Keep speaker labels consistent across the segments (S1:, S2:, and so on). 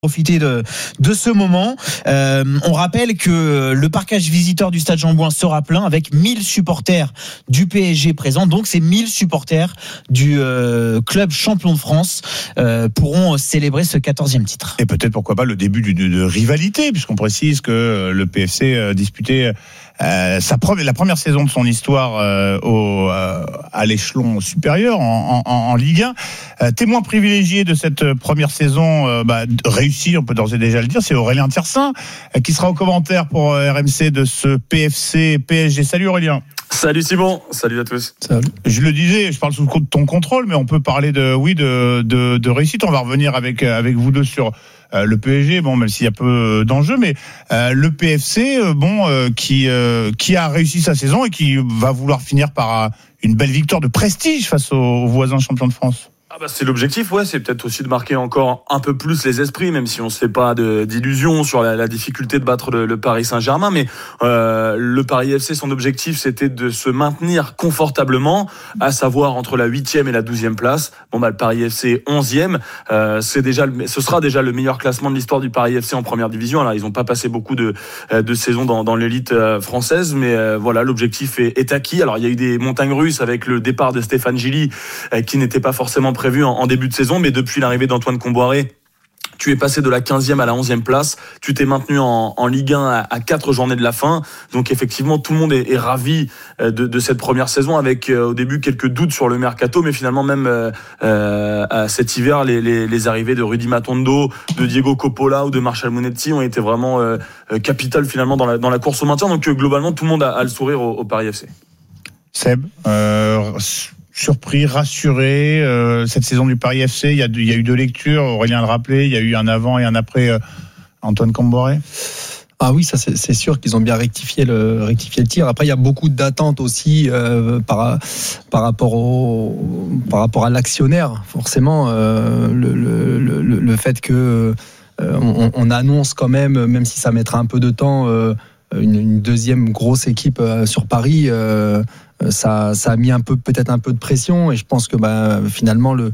S1: Profiter de ce moment. On rappelle que le parcage visiteur du Stade Jean-Bouin sera plein avec 1000 supporters du PSG présents. Donc c'est 1000 supporters du club champion de France pourront célébrer ce 14e titre.
S2: Et peut-être pourquoi pas le début de rivalité, puisqu'on précise que le PFC disputait la première saison de son histoire à l'échelon supérieur en Ligue 1. Témoin privilégié de cette première saison réussie, on peut d'ores et déjà le dire, c'est Aurélien Tiersin qui sera au commentaire pour RMC de ce PFC PSG. Salut Aurélien.
S3: Salut Simon, salut à tous.
S2: Salut. Je le disais, je parle sous ton contrôle, mais on peut parler de réussite. On va revenir avec vous deux sur le PSG, même s'il y a peu d'enjeux, mais le PFC, qui a réussi sa saison et qui va vouloir finir par une belle victoire de prestige face aux voisins champions de France.
S3: C'est l'objectif, c'est peut-être aussi de marquer encore un peu plus les esprits, même si on se fait pas d'illusions sur la difficulté de battre le Paris Saint-Germain, mais le Paris FC, son objectif, c'était de se maintenir confortablement, à savoir entre la 8e et la 12e place. Le Paris FC 11e, ce sera déjà le meilleur classement de l'histoire du Paris FC en première division. Alors, ils n'ont pas passé beaucoup de saisons dans l'élite française, mais l'objectif est acquis. Alors, il y a eu des montagnes russes avec le départ de Stéphane Gilly, qui n'était pas forcément prévu en début de saison, mais depuis l'arrivée d'Antoine Comboiré, tu es passé de la 15e à la 11e place, tu t'es maintenu en Ligue 1 à 4 journées de la fin, donc effectivement tout le monde est ravi de cette première saison, avec au début quelques doutes sur le mercato, mais finalement même à cet hiver, les arrivées de Rudy Matondo, de Diego Coppola ou de Marshall Monetti ont été vraiment capitales finalement dans la course au maintien, donc globalement tout le monde a le sourire au Paris FC.
S2: Seb, surpris, rassuré, cette saison du Paris FC, il y a eu deux lectures, Aurélien le rappelait, il y a eu un avant et un après Antoine Comboiré.
S4: Ah oui, ça c'est sûr qu'ils ont bien rectifié le tir. Après, il y a beaucoup d'attentes aussi par rapport à l'actionnaire. Forcément, le fait que on annonce quand même si ça mettra un peu de temps, une deuxième grosse équipe sur Paris. Ça a mis peut-être un peu de pression, et je pense que finalement le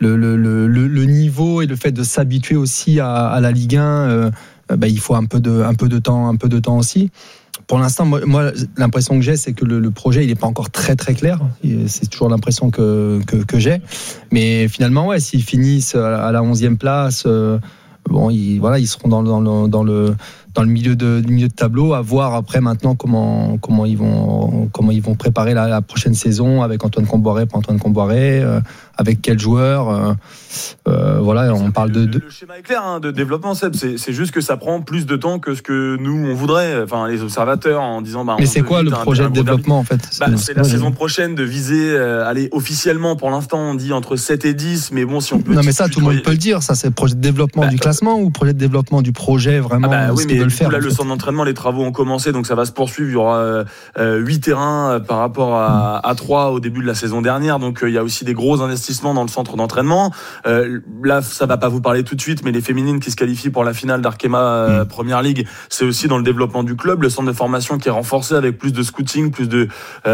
S4: niveau et le fait de s'habituer aussi à la Ligue 1, il faut un peu de temps aussi. Pour l'instant, moi l'impression que j'ai, c'est que le projet il est pas encore très très clair. C'est toujours l'impression que j'ai. Mais finalement, s'ils finissent à la 11e place, ils seront dans le milieu de tableau, à voir après maintenant comment ils vont préparer la prochaine saison, avec Antoine Comboiré, pas Antoine Comboiré, avec quel joueur, on parle de... Le
S3: schéma est clair de développement, Seb, c'est juste que ça prend plus de temps que ce que nous on voudrait, les observateurs, en disant
S4: mais c'est quoi le projet de développement en fait?
S3: C'est la saison prochaine de viser aller officiellement, pour l'instant on dit entre 7 et 10, mais bon, si on peut...
S4: Non mais ça tout le monde peut le dire, ça c'est le projet de développement du classement ou projet de développement du projet vraiment,
S3: oui, mais faire, là, le centre d'entraînement, les travaux ont commencé, donc ça va se poursuivre. Il y aura 8 terrains par rapport à 3 au début de la saison dernière, donc il y a aussi des gros investissements dans le centre d'entraînement. Là, ça va pas vous parler tout de suite, mais les féminines qui se qualifient pour la finale d'Arkema Première Ligue, c'est aussi dans le développement du club. Le centre de formation qui est renforcé avec plus de scouting, plus de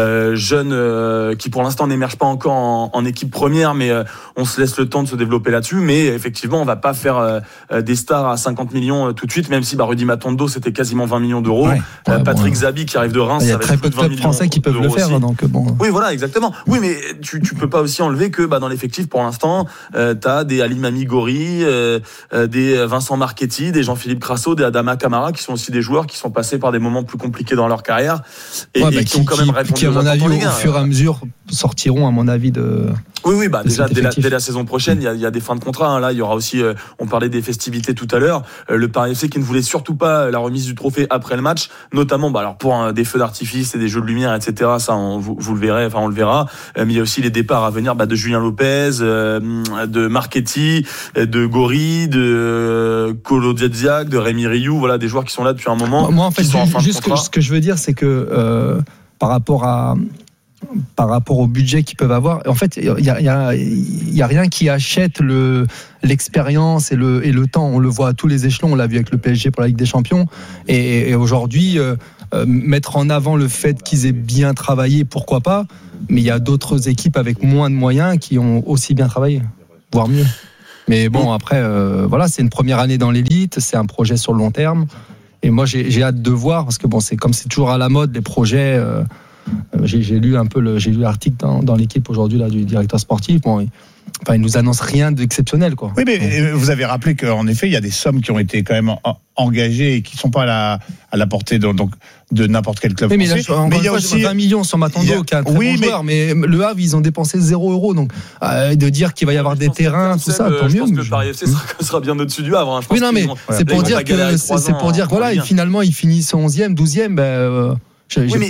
S3: jeunes qui pour l'instant n'émergent pas encore en équipe première, mais on se laisse le temps de se développer là-dessus. Mais effectivement, on va pas faire des stars à 50 millions tout de suite, même si Rudy Matondo c'était quasiment 20 millions d'euros. Patrick Zabi qui arrive de Reims,
S4: il y a très peu de clubs français qui peuvent le faire, donc bon.
S3: Oui, voilà, exactement. Oui, mais tu peux pas aussi enlever que dans l'effectif pour l'instant, t'as des Ali Mami Gori, des Vincent Marchetti, des Jean-Philippe Crasso, des Adama Camara, qui sont aussi des joueurs qui sont passés par des moments plus compliqués dans leur carrière et qui ont quand même répondu
S4: qui à mon avis au fur et à mesure sortiront à mon avis de...
S3: Oui, déjà dès la saison prochaine, il y a des fins de contrat. Là, il y aura aussi, on parlait des festivités tout à l'heure. Le Paris FC qui ne voulait surtout pas la remise du trophée après le match, notamment, pour des feux d'artifice et des jeux de lumière, etc. Ça, vous le verrez, on le verra. Mais il y a aussi les départs à venir de Julien Lopez, de Marchetti, de Gori, de Kolo Djedzak, de Rémi Rioux. Voilà, des joueurs qui sont là depuis un moment.
S4: Moi, en fait, ce que je veux dire, c'est que par rapport au budget qu'ils peuvent avoir, en fait, il y a rien qui achète l'expérience et le temps. On le voit à tous les échelons. On l'a vu avec le PSG pour la Ligue des Champions. Et aujourd'hui, mettre en avant le fait qu'ils aient bien travaillé, pourquoi pas. Mais il y a d'autres équipes avec moins de moyens qui ont aussi bien travaillé, voire mieux. Mais bon, après, voilà, c'est une première année dans l'élite, c'est un projet sur le long terme. Et moi, j'ai hâte de voir, parce que bon, c'est toujours à la mode, les projets. J'ai lu l'article dans l'équipe aujourd'hui là, du directeur sportif. Bon, il nous annonce rien d'exceptionnel, quoi.
S2: Oui, mais vous avez rappelé qu'en effet, il y a des sommes qui ont été quand même engagées et qui ne sont pas à la portée de n'importe quel club français.
S4: Mais il y a aussi 20 millions sur Matondo, qui est un très bon joueur. Mais le Havre, ils ont dépensé 0 €. Donc, de dire qu'il va y avoir des terrains, tout ça, tant mieux.
S3: Je pense que le Paris FC sera bien au-dessus du Havre.
S4: Oui, non, mais c'est pour dire que voilà, finalement, ils finissent 11e, 12e.
S3: Oui, mais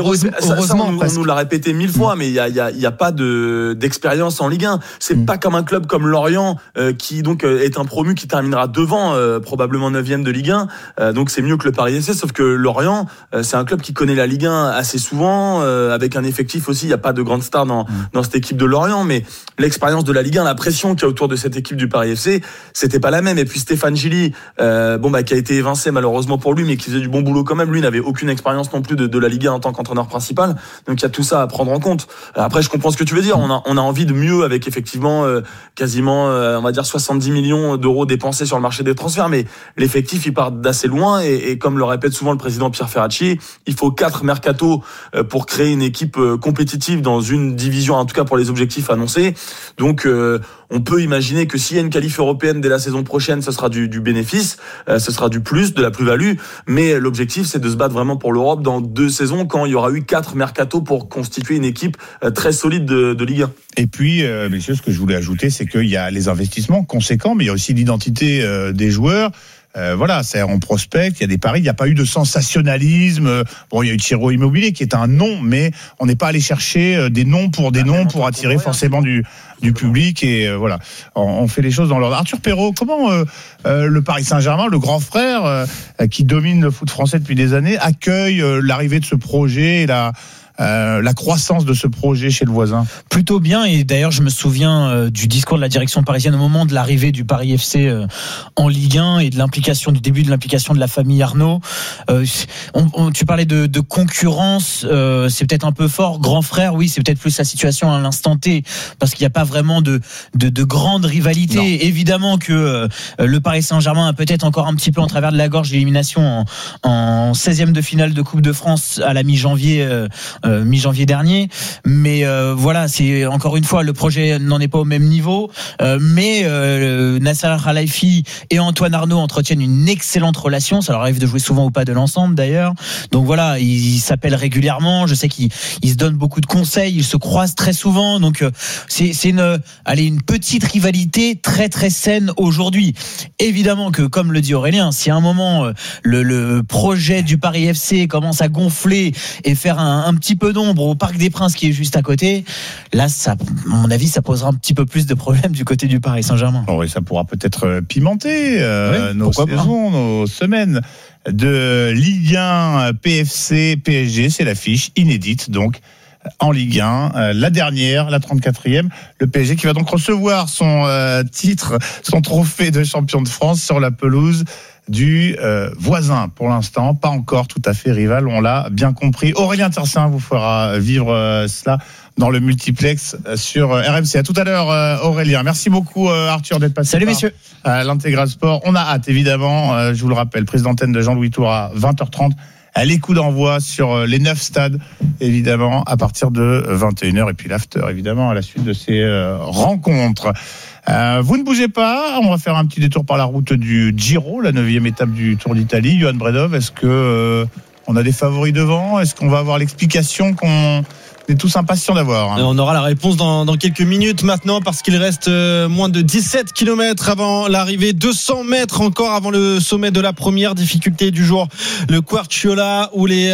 S3: on nous l'a répété 1000 fois, mais il y a pas d'expérience en Ligue 1. C'est pas comme un club comme Lorient qui donc est un promu qui terminera devant probablement 9e de Ligue 1. Donc c'est mieux que le Paris FC, sauf que Lorient c'est un club qui connaît la Ligue 1 assez souvent avec un effectif aussi. Il y a pas de grandes stars dans cette équipe de Lorient, mais l'expérience de la Ligue 1, la pression qu'il y a autour de cette équipe du Paris FC, c'était pas la même. Et puis Stéphane Gilly, qui a été évincé malheureusement pour lui, mais qui faisait du bon boulot quand même. Lui n'avait aucune expérience non plus de la Ligue 1 en tant qu'entraîneur principal, donc il y a tout ça à prendre en compte. Après, je comprends ce que tu veux dire. On a envie de mieux avec effectivement quasiment on va dire 70 millions d'euros dépensés sur le marché des transferts, mais l'effectif il part d'assez loin et comme le répète souvent le président Pierre Ferracci, il faut 4 mercatos pour créer une équipe compétitive dans une division, en tout cas pour les objectifs annoncés. Donc on peut imaginer que s'il y a une qualif européenne dès la saison prochaine, ce sera du bénéfice, ce sera du plus, de la plus-value, mais l'objectif c'est de se battre vraiment pour l'Europe dans 2 saisons quand il y aura eu 4 mercatos pour constituer une équipe très solide de Ligue 1.
S2: Et puis, messieurs, ce que je voulais ajouter, c'est qu'il y a les investissements conséquents, mais il y a aussi l'identité des joueurs. Voilà, on prospecte, il y a des paris, il n'y a pas eu de sensationnalisme. Bon, il y a eu Chiro Immobilier qui est un nom, mais on n'est pas allé chercher des noms pour attirer forcément du public. Et voilà, on fait les choses dans l'ordre. Arthur Perrault, comment le Paris Saint-Germain, le grand frère qui domine le foot français depuis des années, accueille l'arrivée de ce projet et la croissance de ce projet chez le voisin?
S1: Plutôt bien, et d'ailleurs je me souviens du discours de la direction parisienne au moment de l'arrivée du Paris FC en Ligue 1 et du début de l'implication de la famille Arnaud. Tu parlais de concurrence, c'est peut-être un peu fort. Grand frère, oui, c'est peut-être plus la situation à l'instant T, parce qu'il n'y a pas vraiment de grande rivalité. Non. Évidemment que le Paris Saint-Germain a peut-être encore un petit peu en travers de la gorge l'élimination en 16e de finale de Coupe de France à la mi-janvier dernier, mais voilà, c'est encore une fois, le projet n'en est pas au même niveau, mais Nasser Al-Khelaifi et Antoine Arnaud entretiennent une excellente relation. Ça leur arrive de jouer souvent ou pas de l'ensemble d'ailleurs, donc voilà, ils s'appellent régulièrement. Je sais qu'ils se donnent beaucoup de conseils, ils se croisent très souvent, donc c'est une petite rivalité très très saine aujourd'hui. Évidemment que, comme le dit Aurélien, si à un moment le projet du Paris FC commence à gonfler et faire un petit peu d'ombre au Parc des Princes qui est juste à côté, là, à mon avis, ça posera un petit peu plus de problèmes du côté du Paris Saint-Germain.
S2: Oh, et ça pourra peut-être pimenter nos saisons, nos semaines de Ligue 1 PFC PSG. C'est l'affiche inédite donc en Ligue 1, la dernière, la 34e. Le PSG qui va donc recevoir son titre, son trophée de champion de France sur la pelouse du voisin. Pour l'instant, pas encore tout à fait rival, on l'a bien compris. Aurélien Tercin vous fera vivre cela dans le multiplex sur RMC. À tout à l'heure, Aurélien. Merci beaucoup, Arthur, d'être passé.
S1: Salut, messieurs.
S2: L'Intégral Sport. On a hâte, évidemment, je vous le rappelle, prise d'antenne de Jean-Louis Tour à 20h30. Les coups d'envoi sur les 9 stades, évidemment, à partir de 21h. Et puis l'after, évidemment, à la suite de ces rencontres. Vous ne bougez pas, on va faire un petit détour par la route du Giro, la 9e étape du Tour d'Italie. Johan Bredov, est-ce que on a des favoris devant? Est-ce qu'on va avoir l'explication qu'on est tous impatients d'avoir?
S5: On aura la réponse dans quelques minutes maintenant, parce qu'il reste moins de 17 km avant l'arrivée, 200 mètres encore avant le sommet de la première difficulté du jour, le Quarciola, où les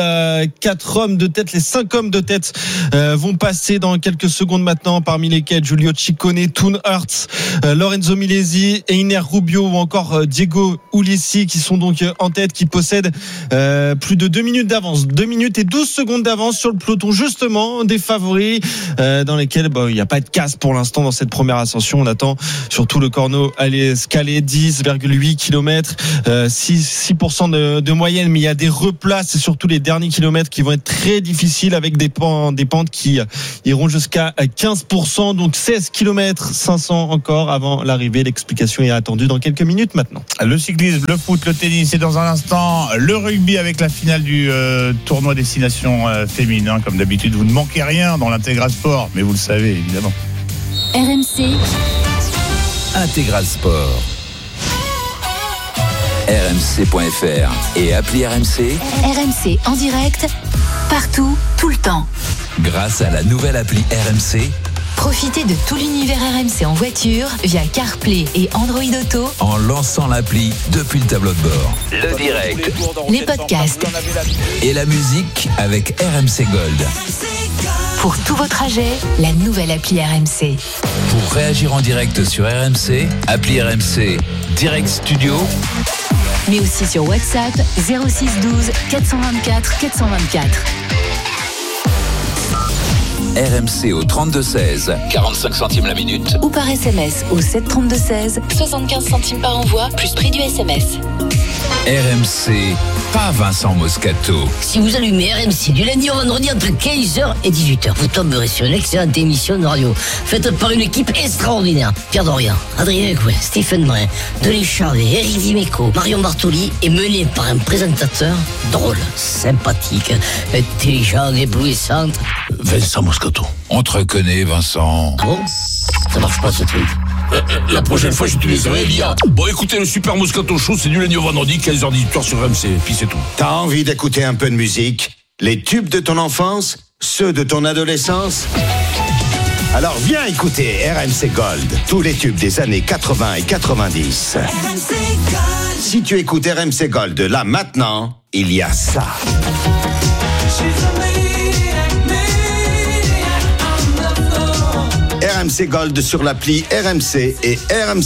S5: 4 hommes de tête, les 5 hommes de tête vont passer dans quelques secondes maintenant, parmi lesquels Giulio Ciccone, Toon Hertz, Lorenzo Milesi, Einer Rubio ou encore Diego Ulissi, qui sont donc en tête, qui possèdent plus de 2 minutes d'avance, 2 minutes et 12 secondes d'avance sur le peloton justement des favoris dans lesquels il n'y a pas de casse pour l'instant dans cette première ascension. On attend surtout le Corneau aller escaler 10,8 km, 6% de moyenne, mais il y a des replats, c'est surtout les derniers kilomètres qui vont être très difficiles avec des pentes qui iront jusqu'à 15%, donc 16 km 500 encore avant l'arrivée. L'explication est attendue dans quelques minutes maintenant.
S2: Le cyclisme, le foot, le tennis et dans un instant le rugby avec la finale du tournoi destination féminin. Comme d'habitude, vous ne manquez rien dans l'Intégral Sport, mais vous le savez évidemment.
S6: RMC
S7: Intégral Sport. RMC.fr et appli RMC.
S6: RMC en direct, partout, tout le temps.
S7: Grâce à la nouvelle appli RMC.
S6: Profitez de tout l'univers RMC en voiture via CarPlay et Android Auto
S7: En lançant l'appli depuis le tableau de bord. Le direct.
S6: Les podcasts.
S7: Et la musique avec RMC Gold.
S6: Pour tous vos trajets, la nouvelle appli RMC.
S7: Pour réagir en direct sur RMC, appli RMC Direct Studio.
S6: Mais aussi sur WhatsApp 06 12 424 424.
S7: RMC au 32-16, 45 centimes la minute.
S6: Ou par SMS au 732-16, 75 centimes par envoi, plus prix du SMS.
S7: RMC, pas Vincent Moscato.
S8: Si vous allumez RMC du lundi au vendredi entre 15h et 18h, vous tomberez sur une excellente émission de radio faite par une équipe extraordinaire. Pierre Dorian, Adrien Coué, Stephen Brun, Denis Charvet, Eric Dimeco, Marion Bartoli est mené par un présentateur drôle, sympathique, intelligent, éblouissant.
S7: Vincent Moscato. On te reconnaît, Vincent.
S8: Ah bon ? Ça marche pas ce truc.
S9: La prochaine fois, j'utiliserai l'IA. Bon, écoutez, le Super Moscato Show, c'est du lundi au vendredi, 15h-18h sur RMC. Puis c'est tout.
S10: T'as envie d'écouter un peu de musique ? Les tubes de ton enfance ? Ceux de ton adolescence ? Alors viens écouter RMC Gold. Tous les tubes des années 80 et 90. Si tu écoutes RMC Gold là maintenant, il y a ça. RMC Gold sur l'appli RMC et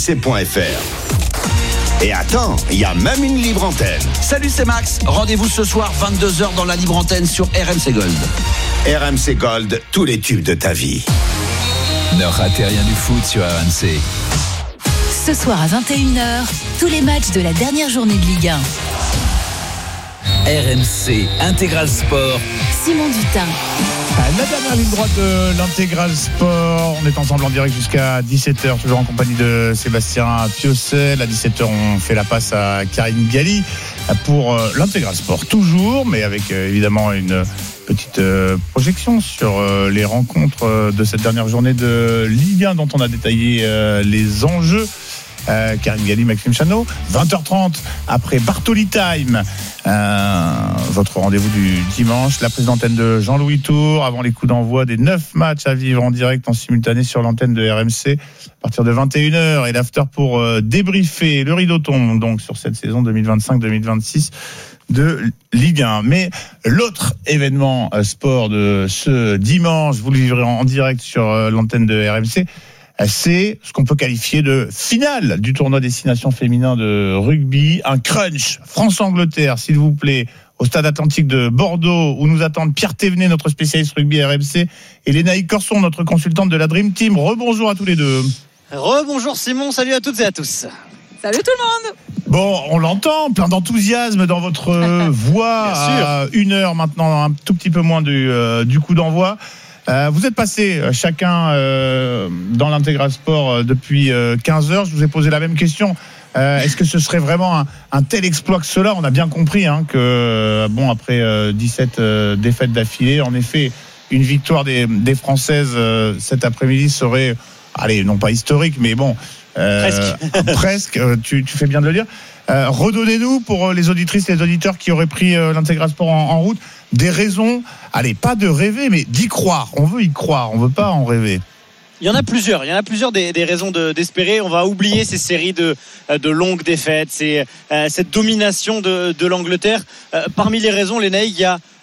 S10: RMC.fr. Et attends, il y a même une libre antenne.
S11: Salut, c'est Max. Rendez-vous ce soir 22h dans la libre antenne sur RMC Gold.
S10: RMC Gold, tous les tubes de ta vie.
S7: Ne ratez rien du foot sur RMC.
S6: Ce soir à 21h, tous les matchs de la dernière journée de Ligue 1.
S7: RMC Intégral Sport.
S6: Simon Dutin.
S2: La dernière ligne droite de l'Intégral Sport. On est ensemble en direct jusqu'à 17h, toujours en compagnie de Sébastien Piocel. À 17h, on fait la passe à Karine Galli pour l'Intégral Sport. Toujours, mais avec évidemment une petite projection sur les rencontres de cette dernière journée de Ligue 1 dont on a détaillé les enjeux. Karine Galli, Maxime Chanot, 20h30 après Bartoli Time, votre rendez-vous du dimanche, la prise d'antenne de Jean-Louis Tour avant les coups d'envoi des 9 matchs à vivre en direct en simultané sur l'antenne de RMC à partir de 21h et l'after pour débriefer. Le rideau tombe donc sur cette saison 2025-2026 de Ligue 1. Mais l'autre événement sport de ce dimanche, vous le vivrez en direct sur l'antenne de RMC, c'est ce qu'on peut qualifier de finale du tournoi destination féminin de rugby. Un crunch France-Angleterre, s'il vous plaît, au stade Atlantique de Bordeaux, où nous attendent Pierre Thévenet, notre spécialiste rugby RMC, et Lénaïque Corson, notre consultante de la Dream Team. Rebonjour à tous les deux.
S12: Rebonjour Simon, salut à toutes et à tous.
S13: Salut tout le monde.
S2: Bon, on l'entend, plein d'enthousiasme dans votre voix. À 1h maintenant, un tout petit peu moins du coup d'envoi. Vous êtes passés chacun dans l'Intégral Sport depuis 15 heures. Je vous ai posé la même question. Est-ce que ce serait vraiment un tel exploit que cela ? On a bien compris que, après 17 défaites d'affilée, en effet, une victoire des Françaises cet après-midi serait, non pas historique, mais bon, presque. Tu fais bien de le dire. Redonnez-nous pour les auditrices et les auditeurs qui auraient pris l'Intégral Sport en route des raisons, pas de rêver, mais d'y croire. On veut y croire, on veut pas en rêver.
S12: Il y en a plusieurs des raisons d'espérer. On va oublier ces séries de longues défaites, cette domination de l'Angleterre. Parmi les raisons, Lénaïque, il y a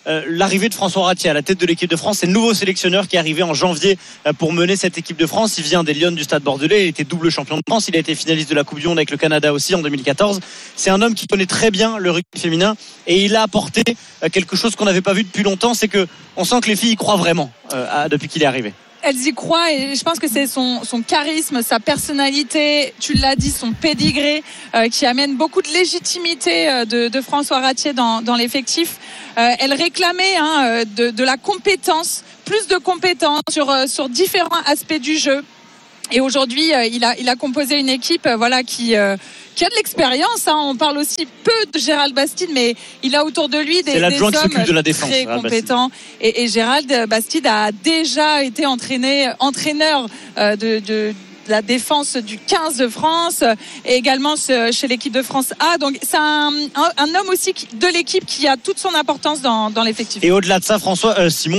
S12: l'arrivée de François Ratier à la tête de l'équipe de France. C'est le nouveau sélectionneur qui est arrivé en janvier pour mener cette équipe de France. Il vient des Lions du Stade Bordelais, il était double champion de France, il a été finaliste de la Coupe du Monde avec le Canada aussi en 2014. C'est un homme qui connaît très bien le rugby féminin et il a apporté quelque chose qu'on n'avait pas vu depuis longtemps, c'est que on sent que les filles y croient vraiment depuis qu'il est arrivé.
S13: Elles y croient et je pense que c'est son charisme, sa personnalité, tu l'as dit, son pédigré qui amène beaucoup de légitimité de François Ratier dans l'effectif. Elle réclamait de la compétence, plus de compétences sur différents aspects du jeu. Et aujourd'hui, il a composé une équipe qui a de l'expérience. On parle aussi peu de Gérald Bastide, mais il a autour de lui des hommes
S12: de la défense,
S13: très compétents. Et Gérald Bastide a déjà été entraîneur de la défense du 15 de France et également chez l'équipe de France A. Donc c'est un homme aussi de l'équipe qui a toute son importance dans l'effectif.
S12: Et au-delà de ça, François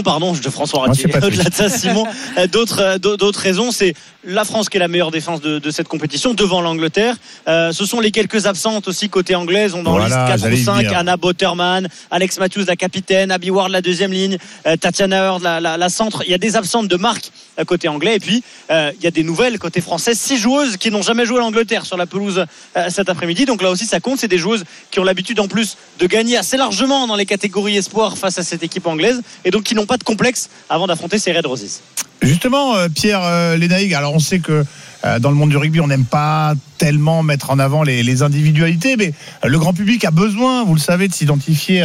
S12: Ratier. Au-delà de ça, Simon, d'autres raisons, c'est la France qui est la meilleure défense de cette compétition devant l'Angleterre. Ce sont les quelques absentes aussi côté anglaise. On en liste 4 ou 5. Anna Botterman, Alex Matthews, la capitaine, Abby Ward, la deuxième ligne, Tatiana Heard, la centre. Il y a des absentes de marque côté anglais. Et puis, il y a des nouvelles côté français. 6 joueuses qui n'ont jamais joué à l'Angleterre sur la pelouse cet après-midi. Donc là aussi, ça compte. C'est des joueuses qui ont l'habitude en plus de gagner assez largement dans les catégories espoirs face à cette équipe anglaise. Et donc qui n'ont pas de complexe avant d'affronter ces Red Roses.
S2: Justement, Pierre Lenaïg, alors on sait que dans le monde du rugby, on n'aime pas tellement mettre en avant les individualités, mais le grand public a besoin, vous le savez, de s'identifier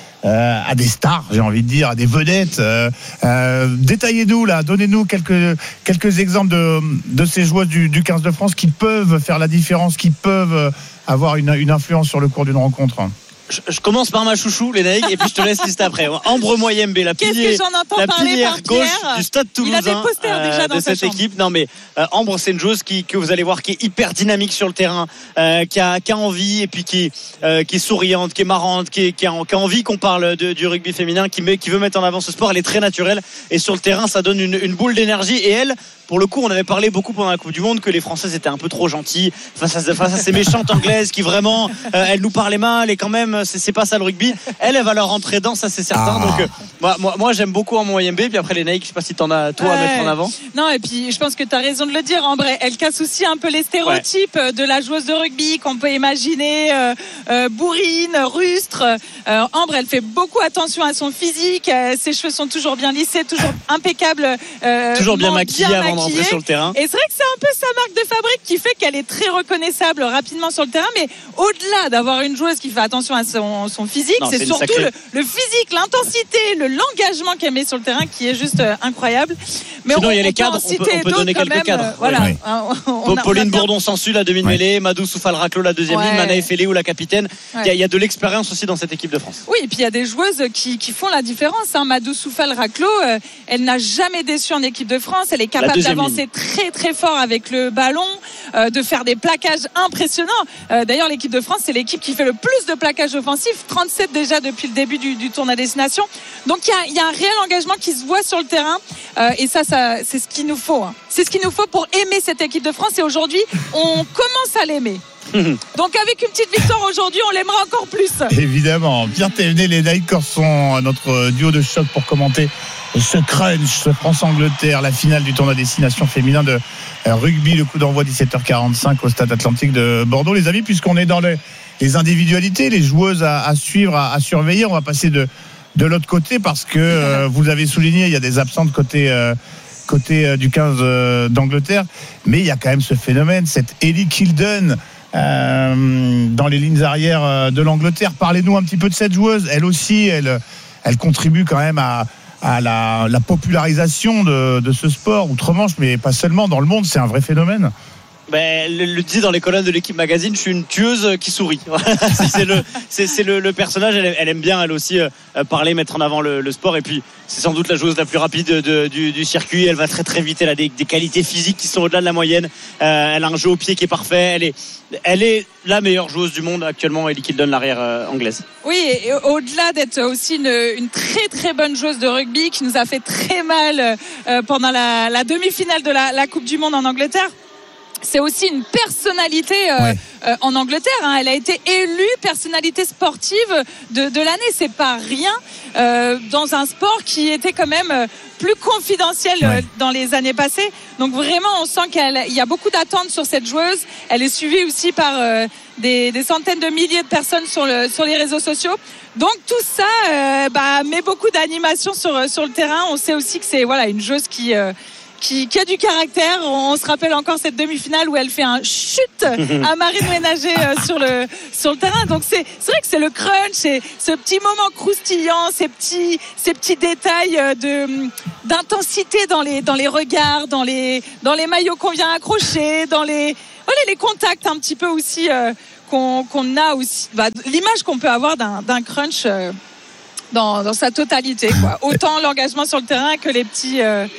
S2: à des stars, j'ai envie de dire, à des vedettes. Détaillez-nous là, donnez-nous quelques exemples de ces joueuses du 15 de France qui peuvent faire la différence, qui peuvent avoir une influence sur le cours d'une rencontre.
S12: Je commence par ma chouchou, Lénaïg, et puis je te laisse lister après. Ambre Moyembe, la pilière gauche du Stade Toulousain.
S13: Il a des posters déjà dans
S12: cette équipe. Non mais Ambre, c'est une joueuse que vous allez voir qui est hyper dynamique sur le terrain, qui a envie et puis qui est souriante, qui est marrante, qui a envie qu'on parle du rugby féminin, qui veut mettre en avant ce sport. Elle est très naturelle et sur le terrain, ça donne une boule d'énergie. Et elle, pour le coup, on avait parlé beaucoup pendant la Coupe du Monde que les Françaises étaient un peu trop gentilles face à ces méchantes Anglaises qui vraiment, elles nous parlaient mal et quand même, c'est pas ça le rugby. Elle va leur rentrer dedans, ça c'est certain. Donc moi j'aime beaucoup Ambre Moyembe. Puis après les Nike, je sais pas si t'en as toi à mettre en avant.
S13: Non, et puis je pense que t'as raison de le dire, Ambre. Elle casse aussi un peu les stéréotypes de la joueuse de rugby qu'on peut imaginer, bourrine, rustre. Ambre, elle fait beaucoup attention à son physique. Ses cheveux sont toujours bien lissés, toujours impeccables,
S12: toujours bien maquillée avant d'entrer sur le terrain.
S13: Et c'est vrai que c'est un peu sa marque de fabrique qui fait qu'elle est très reconnaissable rapidement sur le terrain. Mais au-delà d'avoir une joueuse qui fait attention à son physique, c'est surtout le physique, l'intensité, l'engagement qu'elle met sur le terrain qui est juste incroyable.
S12: Mais sinon, il y a les cadres, on peut donner quelques cadres. Pauline Bourdon-Sansu, la demi-mêlée, Madou Soufal-Raclo, la deuxième ligne, Manaï Féléou, la capitaine. Il y a de l'expérience aussi dans cette équipe de France.
S13: Oui, et puis il y a des joueuses qui font la différence. Madou Soufal-Raclo, elle n'a jamais déçu en équipe de France. Elle est capable d'avancer très très fort avec le ballon, de faire des plaquages impressionnants. D'ailleurs, l'équipe de France, c'est l'équipe qui fait le plus de plaquages offensifs, 37 déjà depuis le début du tournoi à destination. Donc il y a un réel engagement qui se voit sur le terrain, et ça c'est ce qu'il nous faut. C'est ce qu'il nous faut pour aimer cette équipe de France, et aujourd'hui on commence à l'aimer. Donc avec une petite victoire aujourd'hui, on l'aimera encore plus.
S2: Évidemment. Pierre Thévenet, les Nike Corson, notre duo de choc pour commenter ce crunch, ce France-Angleterre, la finale du tournoi destination féminin de rugby, le coup d'envoi 17h45 au Stade Atlantique de Bordeaux. Les amis, puisqu'on est dans les individualités, les joueuses à suivre, à surveiller, on va passer de l'autre côté parce que vous avez souligné, il y a des absentes côté du 15 d'Angleterre, mais il y a quand même ce phénomène, cette Ellie Kilden dans les lignes arrières de l'Angleterre. Parlez-nous un petit peu de cette joueuse. Elle aussi, elle contribue quand même à la popularisation de ce sport outre-Manche, mais pas seulement dans le monde. C'est un vrai phénomène.
S12: Le dit dans les colonnes de l'équipe magazine, je suis une tueuse qui sourit. c'est le personnage. Elle aime bien elle aussi parler, mettre en avant le sport, et puis c'est sans doute la joueuse la plus rapide du circuit. Elle va très très vite, elle a des qualités physiques qui sont au-delà de la moyenne. Elle a un jeu au pied qui est parfait. Elle est la meilleure joueuse du monde actuellement, Ellie Kilden, l'arrière anglaise.
S13: Oui, et au-delà d'être aussi une très très bonne joueuse de rugby qui nous a fait très mal pendant la demi-finale de la Coupe du Monde en Angleterre, c'est aussi une personnalité en Angleterre. Hein. Elle a été élue personnalité sportive de l'année. C'est pas rien dans un sport qui était quand même plus confidentiel dans les années passées. Donc vraiment, on sent qu'il y a beaucoup d'attentes sur cette joueuse. Elle est suivie aussi par des centaines de milliers de personnes sur les réseaux sociaux. Donc tout ça met beaucoup d'animation sur le terrain. On sait aussi que c'est une joueuse qui a du caractère. On se rappelle encore cette demi-finale où elle fait un chute à Marine Ménager sur le terrain. Donc c'est vrai que c'est le crunch, c'est ce petit moment croustillant, ces petits détails d'intensité dans les regards, dans les maillots qu'on vient accrocher, dans les contacts un petit peu aussi qu'on a aussi, l'image qu'on peut avoir d'un crunch dans sa totalité, quoi. Autant l'engagement sur le terrain que les petits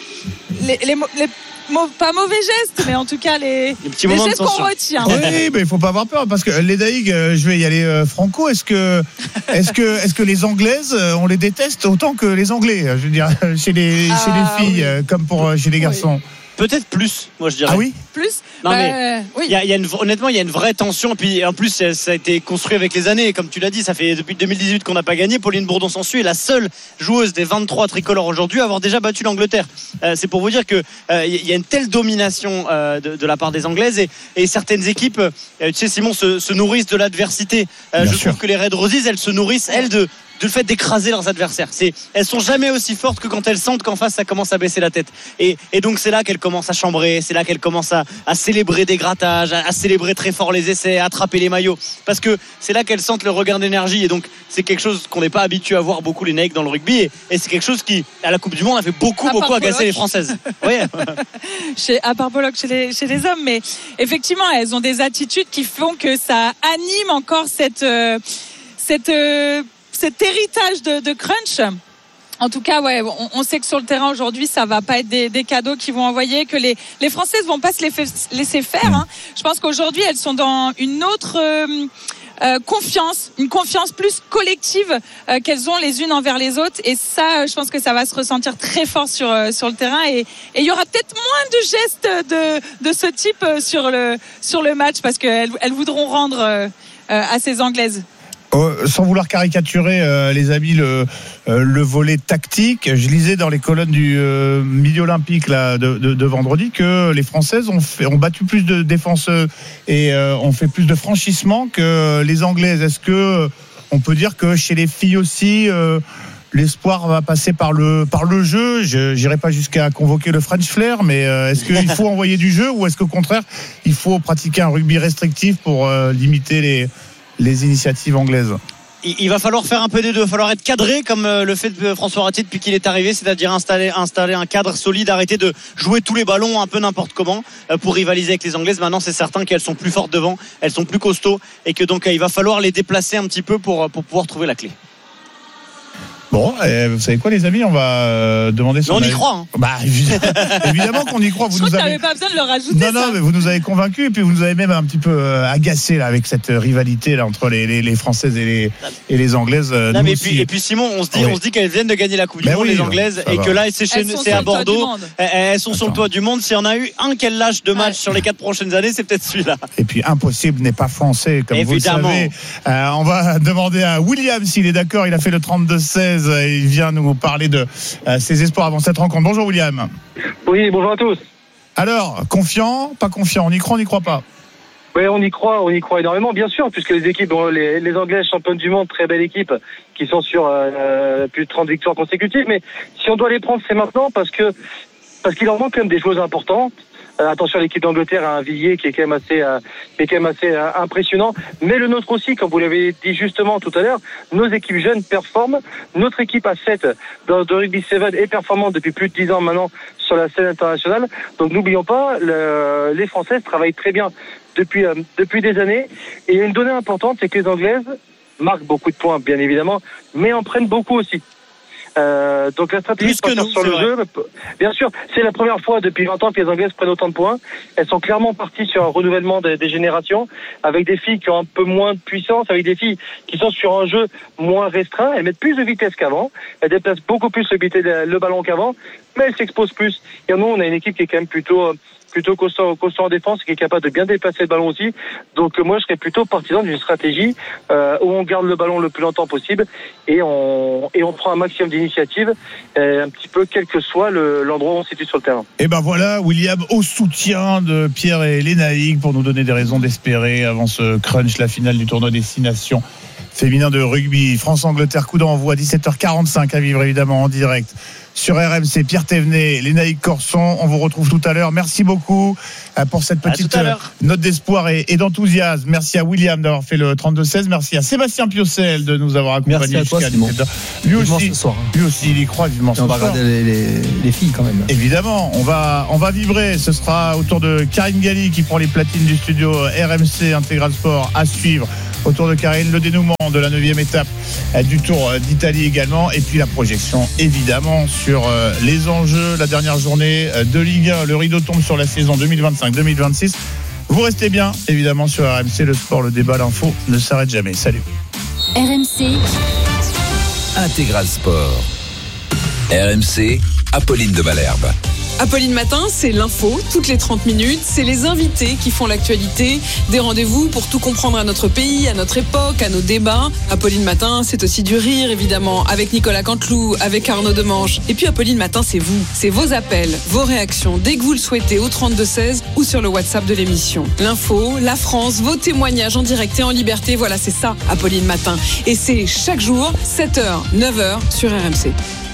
S13: pas mauvais gestes, mais en tout cas les gestes qu'on retient.
S2: Oui, mais il faut pas avoir peur parce que les Daïg, je vais y aller franco. Est-ce que les Anglaises, on les déteste autant que les Anglais? Je veux dire, chez les filles, comme chez les garçons.
S12: Peut-être plus, moi je dirais.
S2: Ah oui?
S13: Plus?
S12: Non mais honnêtement, il y a une vraie tension. Et puis en plus, ça a été construit avec les années. Comme tu l'as dit, ça fait depuis 2018 qu'on n'a pas gagné. Pauline Bourdon-Sansu est la seule joueuse des 23 tricolores aujourd'hui à avoir déjà battu l'Angleterre. C'est pour vous dire que il y a une telle domination de la part des Anglaises et certaines équipes, tu sais, Simon, se nourrissent de l'adversité. Je trouve que les Red Roses, elles se nourrissent du fait d'écraser leurs adversaires. Elles sont jamais aussi fortes que quand elles sentent qu'en face ça commence à baisser la tête. Et donc c'est là qu'elles commencent à chambrer, c'est là qu'elles commencent à célébrer des grattages, à célébrer très fort les essais, à attraper les maillots. Parce que c'est là qu'elles sentent le regain d'énergie. Et donc c'est quelque chose qu'on n'est pas habitué à voir beaucoup les Naïcs dans le rugby. Et c'est quelque chose qui, à la Coupe du Monde, a fait beaucoup agacer les Françaises. Oui.
S13: À part Pollock chez les hommes, mais effectivement, elles ont des attitudes qui font que ça anime encore cet héritage de crunch. En tout cas, on sait que sur le terrain aujourd'hui, ça va pas être des cadeaux qu'ils vont envoyer, que les Françaises vont pas se laisser faire. Hein. Je pense qu'aujourd'hui, elles sont dans une autre confiance, une confiance plus collective qu'elles ont les unes envers les autres. Et ça, je pense que ça va se ressentir très fort sur le terrain. Et il y aura peut-être moins de gestes de ce type sur le match parce qu'elles voudront rendre à ces Anglaises.
S2: Sans vouloir caricaturer les amis le volet tactique, je lisais dans les colonnes du Midi Olympique là, de vendredi que les Françaises ont battu plus de défenseurs et ont fait plus de franchissements que les Anglaises. Est-ce que on peut dire que chez les filles aussi l'espoir va passer par le jeu? Je n'irai pas jusqu'à convoquer le French Flair, mais est-ce qu'il faut envoyer du jeu ou est-ce qu'au contraire il faut pratiquer un rugby restrictif pour limiter les initiatives anglaises?
S12: Il va falloir faire un peu des deux. Il va falloir être cadré comme le fait de François Ratier depuis qu'il est arrivé, c'est-à-dire installer un cadre solide, arrêter de jouer tous les ballons un peu n'importe comment pour rivaliser avec les Anglaises. Maintenant, c'est certain qu'elles sont plus fortes devant, elles sont plus costauds et que donc il va falloir les déplacer un petit peu pour pouvoir trouver la clé.
S2: Bon, vous savez quoi les amis, on va demander
S12: on y croit. Hein.
S2: Bah, évidemment qu'on y croit.
S13: Je crois que t'avais pas besoin de le rajouter.
S2: Non, mais vous nous avez convaincus et puis vous nous avez même un petit peu agacé là avec cette rivalité là entre les Françaises et les Anglaises.
S12: Non, mais et puis Simon, on se dit qu'elles viennent de gagner la Coupe du Monde les Anglaises et que là c'est à Bordeaux. Elles sont sur le toit du monde. S'il y en a eu un qu'elles lâchent de match sur les 4 prochaines années, c'est peut-être celui-là.
S2: Et puis impossible n'est pas français comme évidemment. Vous le savez. On va demander à William s'il est d'accord. Il a fait le 32-16. Il vient nous parler de ses espoirs avant cette rencontre. Bonjour William.
S14: Oui, bonjour à tous.
S2: Alors, confiant, pas confiant, on y croit pas?
S14: Oui, on y croit énormément, bien sûr, puisque les équipes, les Anglaises championnes du monde, très belle équipe, qui sont sur plus de 30 victoires consécutives. Mais si on doit les prendre, c'est maintenant parce qu'il leur manque quand même des joueuses importantes. Attention, l'équipe d'Angleterre a un vivier qui est quand même assez impressionnant. Mais le nôtre aussi, comme vous l'avez dit justement tout à l'heure, nos équipes jeunes performent. Notre équipe à 7 de Rugby 7 est performante depuis plus de 10 ans maintenant sur la scène internationale. Donc n'oublions pas, les Françaises travaillent très bien depuis des années. Et une donnée importante, c'est que les Anglaises marquent beaucoup de points, bien évidemment, mais en prennent beaucoup aussi. Donc la stratégie sur le jeu, bien sûr, c'est la première fois depuis 20 ans que les Anglaises prennent autant de points. Elles sont clairement parties sur un renouvellement des générations, avec des filles qui ont un peu moins de puissance, avec des filles qui sont sur un jeu moins restreint. Elles mettent plus de vitesse qu'avant, elles déplacent beaucoup plus le ballon qu'avant, mais elles s'exposent plus. Et nous, on a une équipe qui est quand même plutôt plutôt costaud en défense, qui est capable de bien déplacer le ballon aussi. Donc moi, je serais plutôt partisan d'une stratégie où on garde le ballon le plus longtemps possible et on prend un maximum d'initiatives, un petit peu quel que soit l'endroit où on se situe sur le terrain.
S2: Et ben voilà, William au soutien de Pierre et Lénaïque pour nous donner des raisons d'espérer avant ce crunch, la finale du tournoi Destination féminin de rugby. France-Angleterre, coup d'envoi 17h45 à vivre évidemment en direct sur RMC. Pierre Thévenet, Lénaïque Corson, on vous retrouve tout à l'heure. Merci beaucoup pour cette petite note d'espoir et d'enthousiasme. Merci à William d'avoir fait le 32-16. Merci à Sébastien Piocel de nous avoir accompagnés jusqu'à 17h. Lui aussi, il y croit vivement ce soir.
S4: On va regarder les filles quand même.
S2: Évidemment, on va vibrer. Ce sera au tour de Karine Galli qui prend les platines du studio RMC Intégral Sport à suivre. Autour de Karine, le dénouement de la 9e étape du Tour d'Italie également. Et puis la projection, évidemment, sur les enjeux. La dernière journée de Ligue 1. Le rideau tombe sur la saison 2025-2026. Vous restez bien, évidemment, sur RMC. Le sport, le débat, l'info ne s'arrête jamais. Salut.
S6: RMC
S7: Intégral Sport. RMC, Apolline de Malherbe.
S15: Apolline Matin, c'est l'info, toutes les 30 minutes. C'est les invités qui font l'actualité. Des rendez-vous pour tout comprendre à notre pays, à notre époque, à nos débats. Apolline Matin, c'est aussi du rire, évidemment, avec Nicolas Canteloup, avec Arnaud Demange. Et puis Apolline Matin, c'est vous. C'est vos appels, vos réactions, dès que vous le souhaitez, au 32-16 ou sur le WhatsApp de l'émission. L'info, la France, vos témoignages en direct et en liberté. Voilà, c'est ça, Apolline Matin. Et c'est chaque jour, 7h, 9h sur RMC.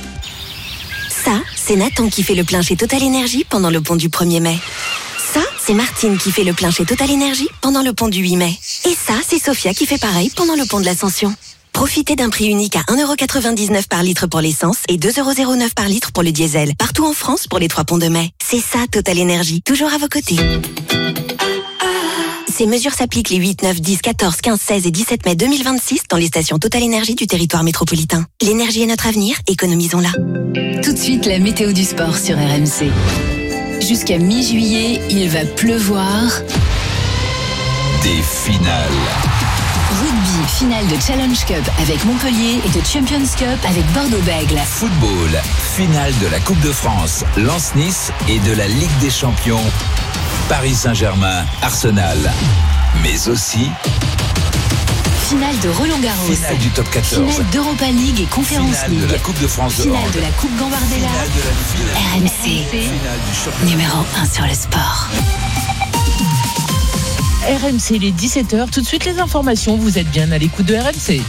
S16: Ça, c'est Nathan qui fait le plein chez Total Énergie pendant le pont du 1er mai. Ça, c'est Martine qui fait le plein chez Total Énergie pendant le pont du 8 mai. Et ça, c'est Sophia qui fait pareil pendant le pont de l'Ascension. Profitez d'un prix unique à 1,99€ par litre pour l'essence et 2,09€ par litre pour le diesel. Partout en France pour les 3 ponts de mai. C'est ça, Total Énergie. Toujours à vos côtés. Ces mesures s'appliquent les 8, 9, 10, 14, 15, 16 et 17 mai 2026 dans les stations Total Énergie du territoire métropolitain. L'énergie est notre avenir, économisons-la.
S6: Tout de suite, la météo du sport sur RMC. Jusqu'à mi-juillet, il va pleuvoir.
S7: Des finales.
S6: Rugby, finale de Challenge Cup avec Montpellier et de Champions Cup avec Bordeaux-Bègles.
S7: Football, finale de la Coupe de France, Lens-Nice et de la Ligue des Champions, Paris Saint-Germain, Arsenal. Mais aussi
S6: finale de Roland-Garros,
S7: finale du top 14,
S6: finale d'Europa League et Conference
S7: finale
S6: League,
S7: de la Coupe de France de
S6: finale
S7: hand,
S6: de la Coupe Gambardella. RMC, numéro 1 sur le sport.
S17: RMC, les 17h, tout de suite les informations, vous êtes bien à l'écoute de RMC.